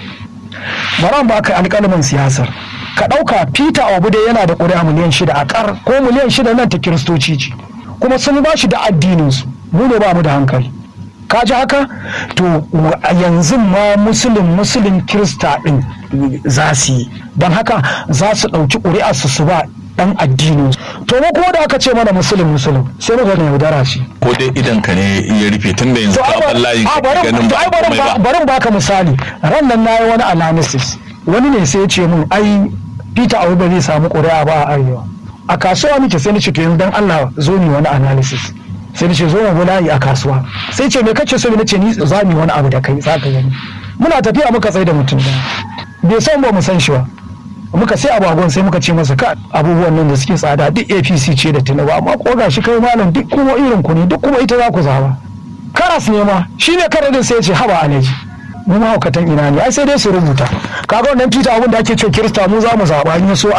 [SPEAKER 4] Baran ba ka alƙalmin siyasar ka ɗauka Peter Obi dai yana da ƙuri'a miliyan 6 a ƙar, ko miliyan 6 nan ta kiristoci ce, kuma sun ba shi da addininsu, mu ne ba mu da hankali. Ka ji haka? To yanzu ma musulun kirista ɗin za su yi, don haka za su ɗauki ƙuri'a su ba dan addinin. To mu kuma da aka ce mana musulun sai muka ne yaudara shi.
[SPEAKER 1] Ko dai idan ka ne ya rufe tun da yanzu ka wallahi ganin ba.
[SPEAKER 4] Barin baka misali, ran nan nayi wani analysis, wani ne sai ya ce min ai Peter Obi ba zai samu ƙuri'a ba a Arewa. A kasuwa muke, sai ni ce to yanzu dan Allah zo ni wani analysis. Sai ni ce zo mu layi a kasuwa. Sai ce me kace so, ni ce ni za mu wani abu da kai za ka gani. Muna tafiya muka tsaye da mutum da bai san ba mu san shi ba. Muka sai abagon sai muka ce masa ka abubuwan nan da suke tsada duk APC ce da Tinubu, amma ko gashi kai malam duk kuma irin ku ne, duk kuma ita za ku zaba. Karas ne ma shine karadin, sai ya ce haba alaji mu mahaukatan ina ne, ai sai dai su rubuta. Kaga wannan Peter abin da ake ce Kirista mu za mu zaba, in so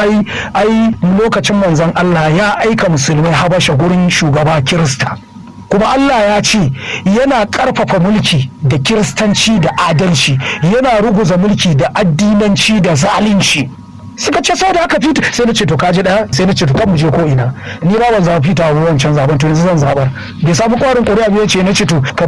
[SPEAKER 4] ai lokacin manzon Allah ya aika musulmai Habasha gurin shugaba Kirista, kuma Allah ya ce yana ƙarfafa mulki da kiristanci da adalci, yana ruguza mulki da addinanci da zalunci. Suka ce sau da haka fita, sai na ce to kaji daya, sai na ce to kan mu je ko ina, ni ba ban zaba fita a wancan zaben, to yanzu zan zabar. Bai samu kwarin ƙuri'a biyu, ce na ce to ka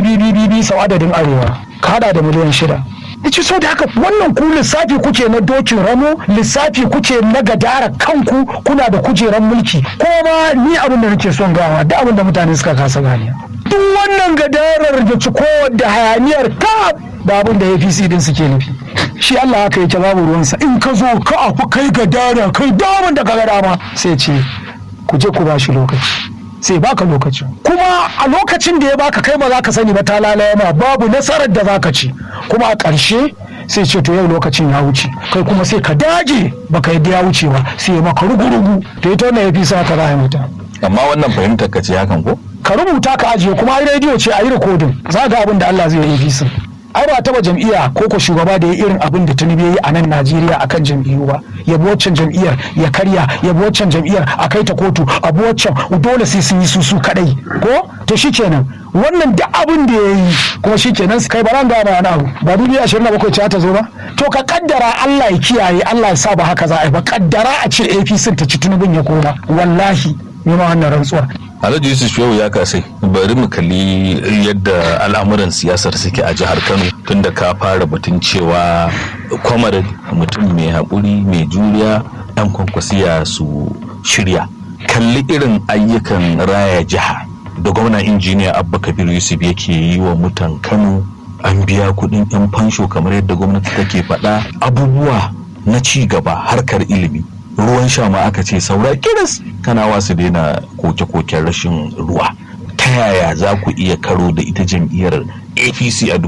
[SPEAKER 4] bi sau adadin Arewa ka hada da miliyan 6. Yace sau da haka wannan ku lissafi kuke na dokin ramo, lissafi kuke na gadara kanku, kuna da kujeran mulki. Kuma ni abin da nake son gawa da abin da mutane suka kasa ganiya, duk wannan gadarar da ciko da hayaniyar ka da abin da APC din suke nufi. Shi Allah haka yake, babu ruwansa, in ka zo ka afu kai gadara kai daman da ka ga dama, sai ce ku je ku bashi lokaci, sai baka lokacin, kuma a lokacin da ya baka kai ba za ka sani ba, ta lalaya ma babu nasarar da za ka ci, kuma a ƙarshe sai ce to yau lokacin ya wuce, kai kuma sai ka dage baka yadda ya wuce ba, sai ya maka rugu-rugu. To ita wannan APC haka za a yi mata.
[SPEAKER 1] Amma wannan fahimtar ka ce hakan ko?
[SPEAKER 4] Ka rubuta ka ajiye, kuma ai rediyo ce a yi rikodin, za ga abin da Allah zai yi APC. Ai ba taba jam'iyya ko ko shugaba da ya irin abin da Tinubu yayi a nan Najeriya akan jam'iyyu ba, ya bi waccan jam'iyyar ya karya, ya bi waccan jam'iyyar a kai ta kotu, a bi waccan dole sai sun yi su kadai ko to shikenan wannan da abin da yayi kuma shikenan kai baran da wani abu ba 2027 ce ta zo ba, to ka kaddara Allah ya kiyaye, Allah ya sa ba haka za a yi ba, kaddara a ce APC ta ci Tinubun ya koma, wallahi ne ma wannan rantsuwar.
[SPEAKER 1] Alhaji Yusuf Shehu ya kasai, bari mu kalli yadda al'amuran siyasar suke a jihar Kano, tunda ka fara batun cewa kwamar mutum mai haƙuri mai juriya ɗan kwankwasiya su shirya. Kalli irin ayyukan raya jiha da gwamnan injiniya Abba Kabir Yusuf yake yi wa mutan Kano, an biya kuɗin 'yan fansho kamar yadda gwamnati take faɗa, abubuwa na ci gaba, harkar ilimi, ruwan sha ma aka ce saura kiris kana wasu daina koke-koken rashin ruwa. Ta yaya za ku iya karo da ita jam'iyyar APC a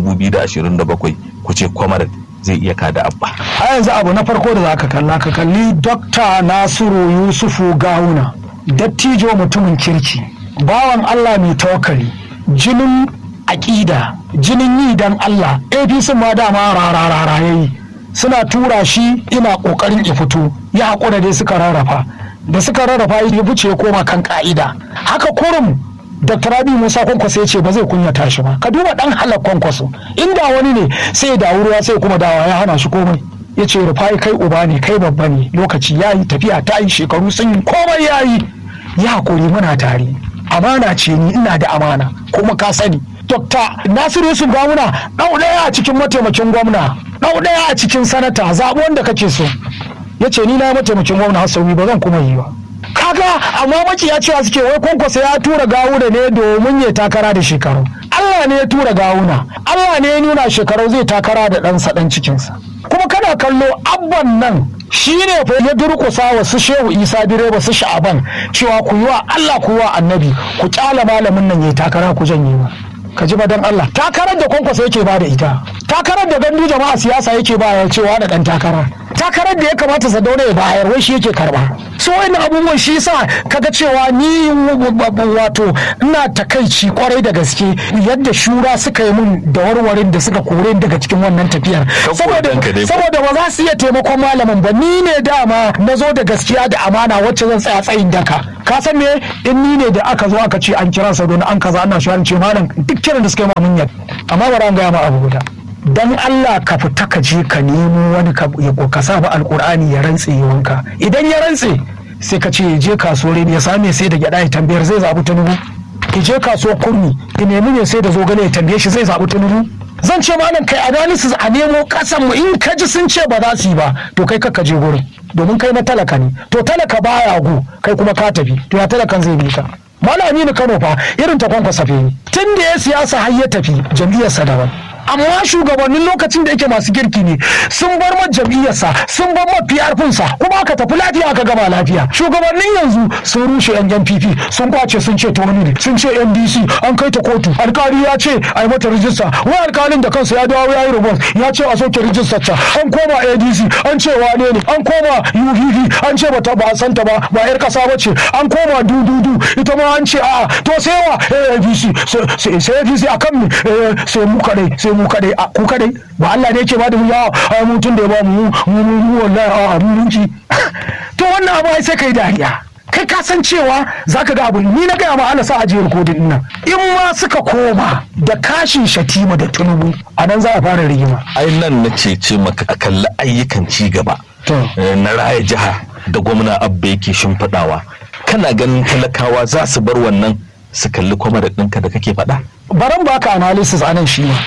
[SPEAKER 1] 2027 ku ce kwamar zai iya kada Abba?
[SPEAKER 4] A yanzu abu na farko da za ka kalla, ka kalli Dr. Nasiru Yusufu Gawuna, dattijo mutumin kirki, bawan Allah mai tawakkali, jinin aƙida, jinin yi dan Allah. APC ma dama rarara yayi, suna tura shi ina kokarin ya fito, ya haƙura dai suka rarrafa, da suka rarrafa ya fice ya koma kan ka'ida. Haka kurum Dr. Rabi Musa Kwankwaso ya ce ba zai kunyata shi ba. Ka duba dan halak Kwankwaso, inda wani ne sai ya dawo ruwa sai kuma dawa ya hana shi komai. Ya ce Rufai kai uba ne, kai babba ne, lokaci ya yi, tafiya ta yi, shekaru sun yi, komai ya yi. Ya hakuri muna tare. Amana ce ni, ina da amana kuma ka sani. Dr. Nasiru Yusuf Gawuna ɗau ɗaya a cikin mataimakin gwamna, ɗau ɗaya a cikin sanata, zaɓi wanda kake so. Ya ce ni na mataimakin gwamna Hassauni ba zan kuma yi ba. Kaga amma maciya cewa suke wai Kwankwaso ya tura Gawuna ne domin ya takara da shekaru. Allah ne ya tura Gawuna, Allah ne ya nuna shekaru zai takara da ɗansa ɗan cikinsa. Kuma kana kallo abban nan shi ne fa ya durƙusa wa su Shehu Isa direba su Sha'aban cewa ku yi wa Allah ku yi wa Annabi ku kyala malamin nan ya takara ku janye ba. Ka ji ba don Allah takarar da Kwankwaso yake ba da ita, takarar da gandu jama'a siyasa yake ba ya cewa da ɗan takara, takarar da ya kamata Sardauna ya bayar wai shi yake karba. So wannan abubuwan shi yasa kaga cewa ni wato ina takaici kwarai da gaske yadda shura suka yi min da warwarin da suka kore daga cikin wannan tafiyar, saboda ba za su iya taimakon malamin ba. Ni ne dama na zo da gaskiya da amana wacce zan tsaya tsayin daka. Ka san me, in ni ne da aka zo aka ce an kira Sardauna an kaza ana shi ce malam duk kiran da suka yi mun yadda, amma bari an gaya ma abu guda. Dan Allah ka fita ka je ka nemo wani ka sa ba alkur'ani ya rantse wanka, idan ya rantse sai ka ce je kasuwar ya same sai da gyada ya tambayar zai zabi Tinubu, ki je kasuwar kurmi ki nemi ne sai da zogale ya tambaye shi zai zabi Tinubu. Zan ce malam kai analysis a nemo kasan mu, in ka ji sun ce ba za su yi ba to kai ka je gurin, domin kai na talaka ne, to talaka baya go kai kuma ka tafi, to ya talakan zai bi ka. Malam Aminu Kano fa irin ta Kwankwaso ne, tun da ya siyasa har ya tafi jam'iyyarsa daban. Amma shugabannin lokacin da yake masu girki ne sun bar ma jam'iyyarsa, sun bar ma PRP-sa, kuma aka tafi lafiya aka gama lafiya. Shugabannin yanzu sun rushe yan NPP, sun kwace sun ce toni ne, sun ce NDC an kai ta kotu, alkali ya ce a yi mata rijista, wai alkalin da kansa ya dawo ya yi robot ya ce a soke rijistar ta, an koma ADC an ce wane ne, an koma UPP an ce ba a santa ba yar kasa ba ce, an koma dududu ita ma an ce a'a, to sai wa APC sai APC akan mu sai mu kadai ku kadai ba Allah ne yake ba da mu ya mutun da ya ba mu wallahi a mulki. To wannan abu sai kai dariya, kai ka san cewa zaka ga abu. Ni na gaya ma Allah sa ajiyar kodin nan, in ma suka koma da kashin Shatima da Tinubu a nan za a fara rigima.
[SPEAKER 1] Ai nan na ce maka a kalli ayyukan ci gaba na raya jiha da gwamna Abba yake shimfiɗawa, kana ganin talakawa za su bar wannan su kalli kwamar ɗinka da kake faɗa?
[SPEAKER 4] Baran baka analysis anan shi ma.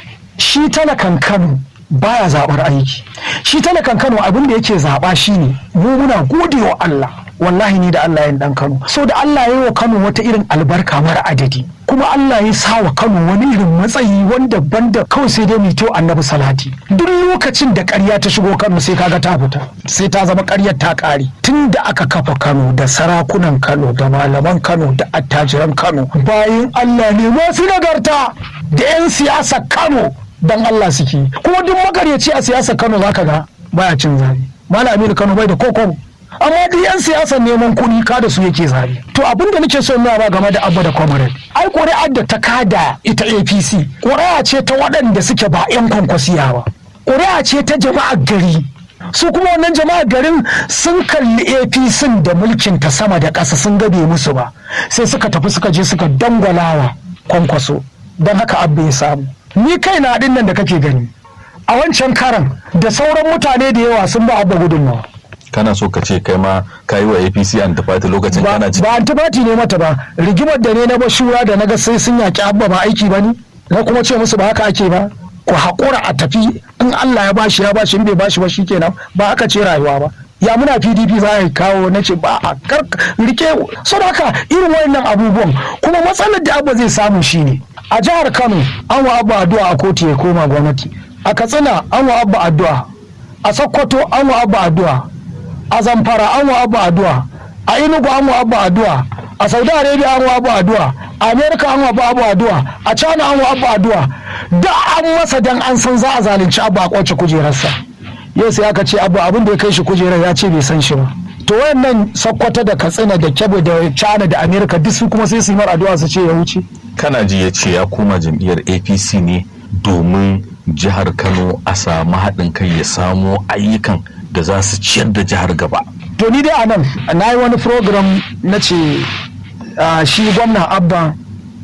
[SPEAKER 4] Shi talakan Kano baya zaɓar aiki. Shi talakan Kano abin da yake zaɓa shine mu muna gode wa Allah, wallahi ni da Allah yin dan Kano, so da Allah ya yi wa Kano wata irin albarka mara adadi, kuma Allah ya sa wa Kano wani irin matsayi wanda banda kawai sai dai mito annabi salati. Duk lokacin da ƙarya ta shigo Kano sai kaga ta fita, sai ta zama ƙaryar ta ƙare. Tun da aka kafa Kano da sarakunan Kano da malaman Kano da attajiran Kano bayan Allah ne masu nagarta da 'yan siyasa Kano dan Allah suke, kuma duk makaryaci a siyasar Kano zaka ga baya cin zabe. Malam Aminu Kano bai da koko, amma duk 'yan siyasar neman kuɗi kada su yake zabe. To abin da nake so nuna ba game da Abba da Comrade, ai ƙuri'ar da ta kada ita APC ƙuri'a ce ta waɗanda suke ba 'yan kwankwasiya ba, ƙuri'a ce ta jama'ar gari. Su kuma wannan jama'ar garin sun kalli APC da mulkin ta sama da ƙasa sun gabe musu ba, sai suka tafi suka je suka dangwalawa Kwankwaso, don haka Abba ya samu. Ni kai na ɗin nan da kake gani a wancan karan da sauran mutane da yawa sun ba Abba gudunmawa.
[SPEAKER 1] Kana so ka ce kai ma ka yi wa APC antifati lokacin kana ci? Ba
[SPEAKER 4] antifati ne mata ba, rigimar da ne na bashura da na ga sai sun yaki Abba ba aiki ba ne, na kuma ce musu ba haka ake ba, ku haƙura a tafi, in Allah ya bashi ya bashi, in bai bashi ba shikenan, ba haka ce rayuwa ba. Ya muna PDP za a kawo na ce ba a rike, so da haka irin wayannan abubuwan. Kuma matsalar da Abba zai samu shine a jihar Kano an wa Abba addu'a a kotu ya koma gwamnati, a Katsina an wa Abba addu'a, a Sokoto an wa Abba addu'a, a Zamfara an wa Abba addu'a, a Enugu an wa Abba addu'a, a Saudi Arabia an wa Abba addu'a, a America an wa Abba addu'a, a China an wa Abba addu'a. Da an masa dan an san za a zalunci Abba a kwace kujerarsa. Yau sai aka ce Abba abin da ya kai shi kujerar ya ce bai san shi ba. To wayannan Sokoto da Katsina da Kebbi da China da America duk su kuma sai su yi mar addu'a su ce ya wuce.
[SPEAKER 1] Kana ji ya ce ya koma jam'iyyar APC ne domin jihar Kano a samu haɗin kai ya samo ayyukan da za su ciyar da jihar gaba.
[SPEAKER 4] To ni dai a nan na yi wani program na ce shi gwamna Abba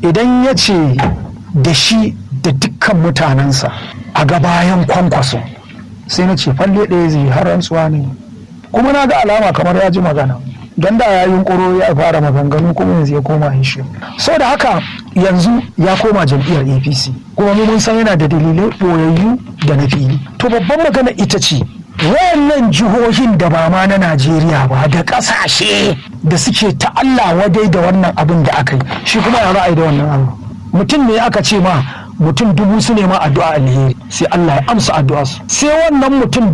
[SPEAKER 4] idan ya ce da shi da dukkan mutanensa a gabayan Kwankwaso, sai na ce falle ɗaya zai har rantsuwa ne, kuma na ga alama kamar ya ji magana don da ya yunkuro ya fara maganganu kuma yanzu ya koma yin shi. Sau da haka yanzu ya koma jam'iyyar APC, kuma mun san yana da dalilai ɓoyayyu da na fili. To babban magana ita ce wayannan jihohin da ba ma na Najeriya ba da ƙasashe da suke ta Allah wadai da wannan abin da aka yi, shi kuma ya ra'ayi da wannan abu. Mutum ne aka ce ma mutum 1000 su ne ma addu'a alheri, sai Allah ya amsa addu'a su, sai wannan mutum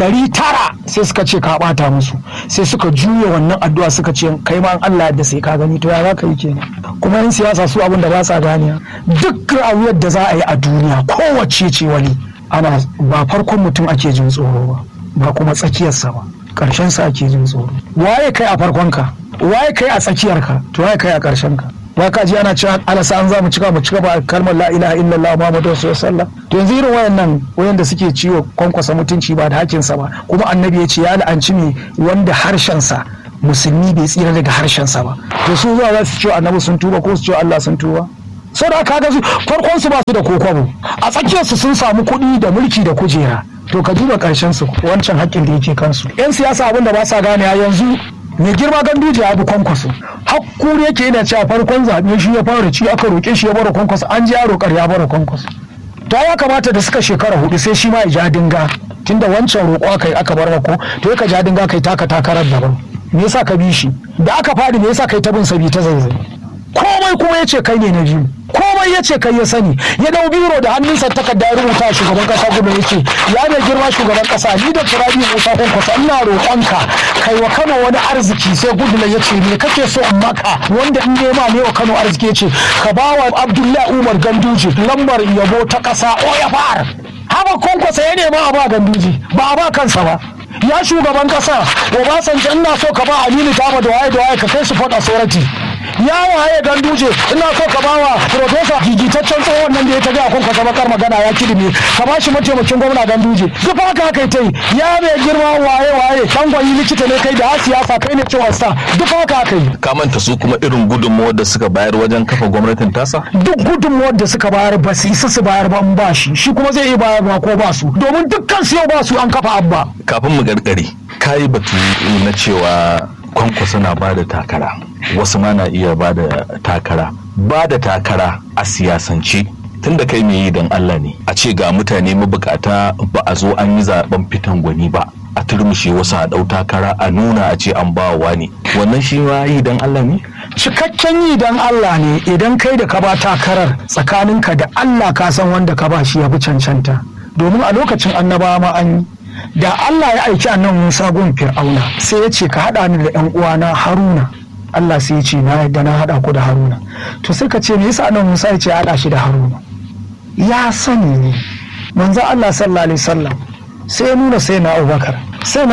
[SPEAKER 4] 900 sai suka ce ka bata musu, sai suka juya wannan addu'a suka ce kai ma Allah da sai ka gani. To ya za ka yi kenan? Kuma yan siyasa su abin da ba sa ganiya, duk rayuwar da za a yi a duniya kowace ce wani ana ba farkon mutum ake jin tsoro ba kuma tsakiyarsa ba, karshen sa ake jin tsoro. Waye kai a farkon ka, waye kai a tsakiyarka, to waye kai a karshen ka? Ba ka ji ana cewa alasa an za mu cika ba kalmar la ilaha illallah muhammadu rasulullah. To yanzu irin wayannan wayanda suke ciwo Kwankwasa mutunci ba da hakinsa ba, kuma annabi ya ce ya la'anci ne wanda harshensa musulmi bai tsira daga harshensa ba, to su zuwa za su ce annabi sun tuba ko su ce Allah sun tuba? Sau da kaga su farkon su ba su da kokwabo, a tsakiyar su sun samu kuɗi da mulki da kujera, to ka duba karshen su wancan haƙƙin da yake kansu. Yan siyasa abin da ba sa gane yanzu mai girma Ganduje ya bi Kwankwaso, hakkuri yake yana cewa farkon zaɓe shi ya fara ci aka roƙe shi ya bara Kwankwaso, an ji ya roƙar ya bara Kwankwaso. To ya kamata da suka shekara 4 sai shi ma ya ja dinga, tunda wancan roƙo aka yi aka bar ko to ya ka ja dinga kai taka takarar daban. Me yasa ka bi shi? Da aka faɗi me yasa kai ta bin sabi ta zaizai? Komai kuma ya ce kai ne na biyu, komai ya ce kai ya sani, ya dau biro da hannunsa takarda ya rubuta shugaban kasa gudu ya ce ya mai girma shugaban kasa ni da Rabi'u Musa Kwankwaso ina roƙonka kai wa Kano wani arziki. Sai gudu ya ce me kake so in maka wanda in nema ne wa Kano arziki? Ya ce ka ba wa Abdullahi Umar Ganduje lambar yabo ta kasa OFR. Haka Kwankwaso ya nema a ba Ganduje ba a ba kansa ba. Ya shugaban kasa Obasanjo ina so ka ba Aminu Tama da waye ka kai su Port Authority. Ya waye Ganduje ina so ka bawa professor gigitaccen tsohon nan da ya tafi a Kwankwaso bakar magana ya kirme ka ba shi mataimakin gwamna Ganduje. Duk haka kai tai ya mai girma waye dan gwani likita ne kai da siyasa kai ne cewa sa duk haka kai.
[SPEAKER 1] Ka manta su kuma irin gudunmawar da suka bayar wajen kafa gwamnatin tasa? Duk
[SPEAKER 4] gudunmawar da suka bayar ba su isa su bayar ba in ba shi kuma zai iya bayarwa ko ba su, domin dukkan su yau ba su an kafa abba.
[SPEAKER 1] Kafin mu gargare kai batu na cewa Kwankwaso na ba da takara, wasu ma na iya ba da takara a siyasance. Tunda kai mai yi don Allah ne, a ce ga mutane mabukata ba a zo an yi zaben fitan gwani ba, a turmushe wasu a ɗau takara a nuna a ce an ba wa ne, wannan shi ma yi don Allah ne?
[SPEAKER 4] Cikakken yi don Allah ne idan kai da ka ba takarar tsakaninka da Allah ka san wanda ka ba shi ya fi cancanta, domin a lokacin annabawa ma an yi. Da Allah ya aiki annabi Musa gun Fir'auna sai ya ce ka haɗa ni da ƴan uwana Haruna. Allah sai ya ce na yadda na haɗa ku da Haruna. To sai ka ce me yasa annabi Musa ya ce ya haɗa shi da Haruna? Ya sani ne. Manzo Allah sallallahu alaihi wasallam sai ya nuna sai na Abubakar, sai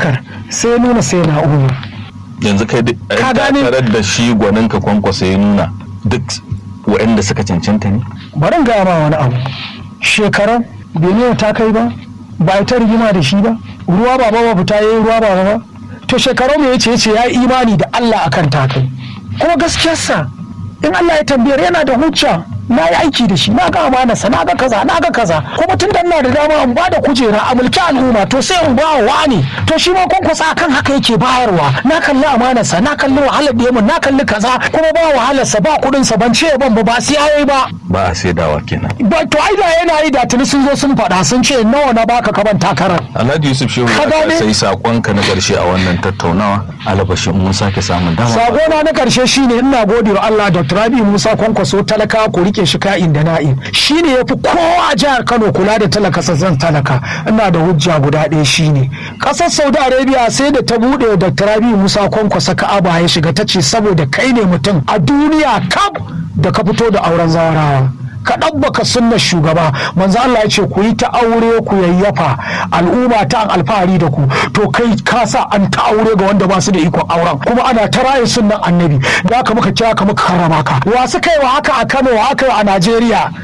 [SPEAKER 4] ya nuna sai na Umar.
[SPEAKER 1] Yanzu kai takarar da shi gwaninka Kwankwaso ya nuna duk waɗanda suka cancanta ne?
[SPEAKER 4] Bari ga ma wani abu. Shekaran bai ne ta kai ba? Ba ita rigima da shi ba, ruwa ba fita yayi ruwa ba. To shekaru me yace ya yi imani da Allah akan takai, kuma gaskiyarsa in Allah ya tambayar yana da hujja. Na yi aiki da shi, na ga amanarsa, na ga kaza, kuma tun da ina da dama in ba da kujera a mulki al'umma to sai in ba wa ne. To shi ma Kwankwaso akan haka yake bayarwa, na kalli amanarsa, na kalli wahalar da yamin, na kalli kaza, kuma ba wahalarsa ba kuɗinsa ban ce ban ba sai yayi ba.
[SPEAKER 1] Ba a sai dawa kenan.
[SPEAKER 4] Ba to ai da yana yi da tuni sun zo sun faɗa sun ce nawa na baka kaban takarar.
[SPEAKER 1] Alhaji Yusuf Shehu ya sai sakonka na ƙarshe a wannan tattaunawa, alabashi mun sake samun dama.
[SPEAKER 4] Sakona na ƙarshe shine ina gode wa Allah Dr. Rabi'u Musa Kwankwaso talaka ku rike shi ka'in da na'in, shine yafi kowa a jihar Kano kula da talaka sassan talaka. Ina da hujja guda ɗaya shine ƙasar Saudi Arabia sai da ta buɗe Dr. Rabi'u Musa Kwankwaso Ka'aba ya shiga, ta ce saboda kai ne mutum a duniya kaf da ka fito da auren zawarawa, ka ɗabbaka sunnar shugaba. Manzo Allah ya ce ku yi ta aure ku yayyafa al'umma ta alfahari da ku, to kai ka sa an ta aure ga wanda ba su da ikon auren, kuma ana ta raye sunnan annabi. Da haka muka kira ka muka karama ka. Wa suka yi wa haka a Kano, wa aka yi a Najeriya? Talaka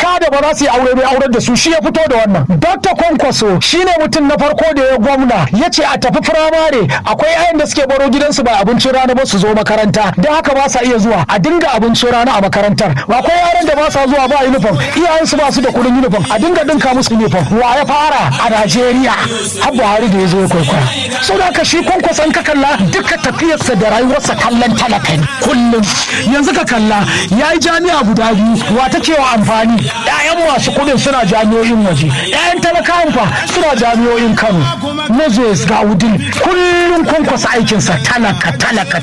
[SPEAKER 4] mata da ba za su yi aure bai aurar da su, shi ya fito da wannan. Dr. Kwankwaso shine mutum na farko da ya gwamna ya ce a tafi firamare, akwai yayan da suke baro gidansu ba abincin rana ba su zo makaranta, don haka ba sa iya zuwa, a dinga abincin rana a makarantar. Akwai yaran da ba sa zuwa ba uniform, iyayensu ba su da kuɗin uniform, a dinga dinka musu uniform. Wa ya fara a Najeriya? Har Buhari da ya zo ya kwaikwaya. Sau da haka shi Kwankwason ka kalla duka tafiyarsa da rayuwarsa kallon talaka ne kullum. Yanzu ka kalla ya yi jami'a guda biyu, wa take wa amfani? 'Ya'yan masu kuɗin suna jami'o'in waje, 'ya'yan talakawan fa suna jami'o'in Kano. Moses Gaudin kullum Kwankwasa aikinsa talaka.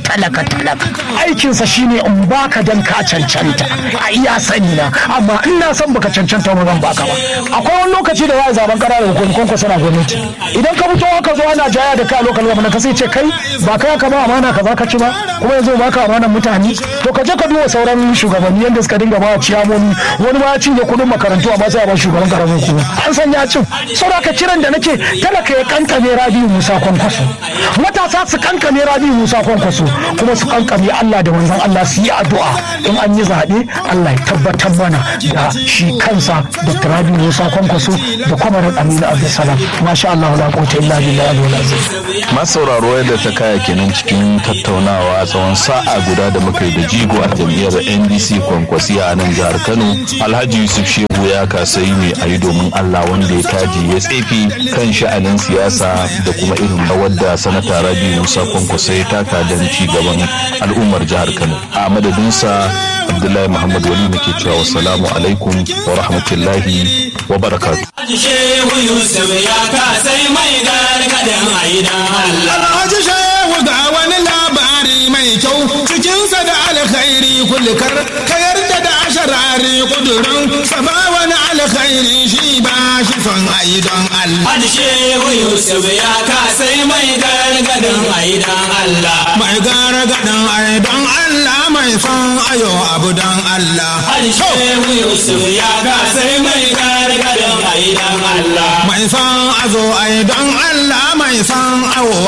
[SPEAKER 4] Aikinsa shine in baka dan ka cancanta, a iya sani na, amma ina son baka cancanta ba zan baka ba. Akwai wani lokaci da ya zaben ƙananan hukumomi Kwankwasa na gwamnati, idan ka fito ka zo ana jaya da kai a lokal gwamnati ka sai ce kai ba kai ka ba amana kaza ka ci ba, kuma yanzu ba ka amanan mutane. To ka je ka duba sauran shugabanni yadda suka dinga ba ciyamomi, wani ma ya cinye kuɗin makarantu amma sai a ba shugaban karamin kuma an san ya cin. Saboda ka kiran da nake talaka ya kankame Rabi'u Musa Kwankwaso, matasa su kankame Rabi'u Musa Kwankwaso, kuma su kankame Allah da manzon Allah, su yi addu'a in an yi zaɓe Allah ya tabbatar mana da shi kansa Dr. Rabi'u Musa Kwankwaso da Kwamarin Aminu Abdulsalam. Masha Allah la quwwata illa billahi al-azim.
[SPEAKER 1] Masu sauraro yadda ta kaya kenan cikin tattaunawa tsawon sa'a guda da muka yi da jigo a jam'iyyar NDC Kwankwasiya a nan jihar Kano, Alhaji Yusuf Shehu ya kasai mai ayi domin Allah, wanda ya taji ya tsefi kan sha'anin siyasa da kuma irin rawar da sanata Rabi'u Musa Kwankwaso ya taka don ci gaban al'ummar jihar Kano. A madadinsa Abdullahi Muhammad Wali nake cewa wassalamu alaikum wa rahmatullahi wa barakatuh.
[SPEAKER 3] Shehu Yusuf ya kasai mai gargadin aidan Allah. Alhaji Shehu ga wani labari mai kyau, cikinsa da alkhairi kulkar ka yarda da asharari kudurin saba wani alkhairi shi ba shi son aidan Allah. Alhaji Shehu Yusuf ya kasai mai gargadin aidan Allah. Mai gargadin aidan Allah, mai son ayo abu dan Allah. Alhaji Shehu Yusuf ya kasai mai gargadin aidan Allah. Mai son azo aidan Allah, mai son awo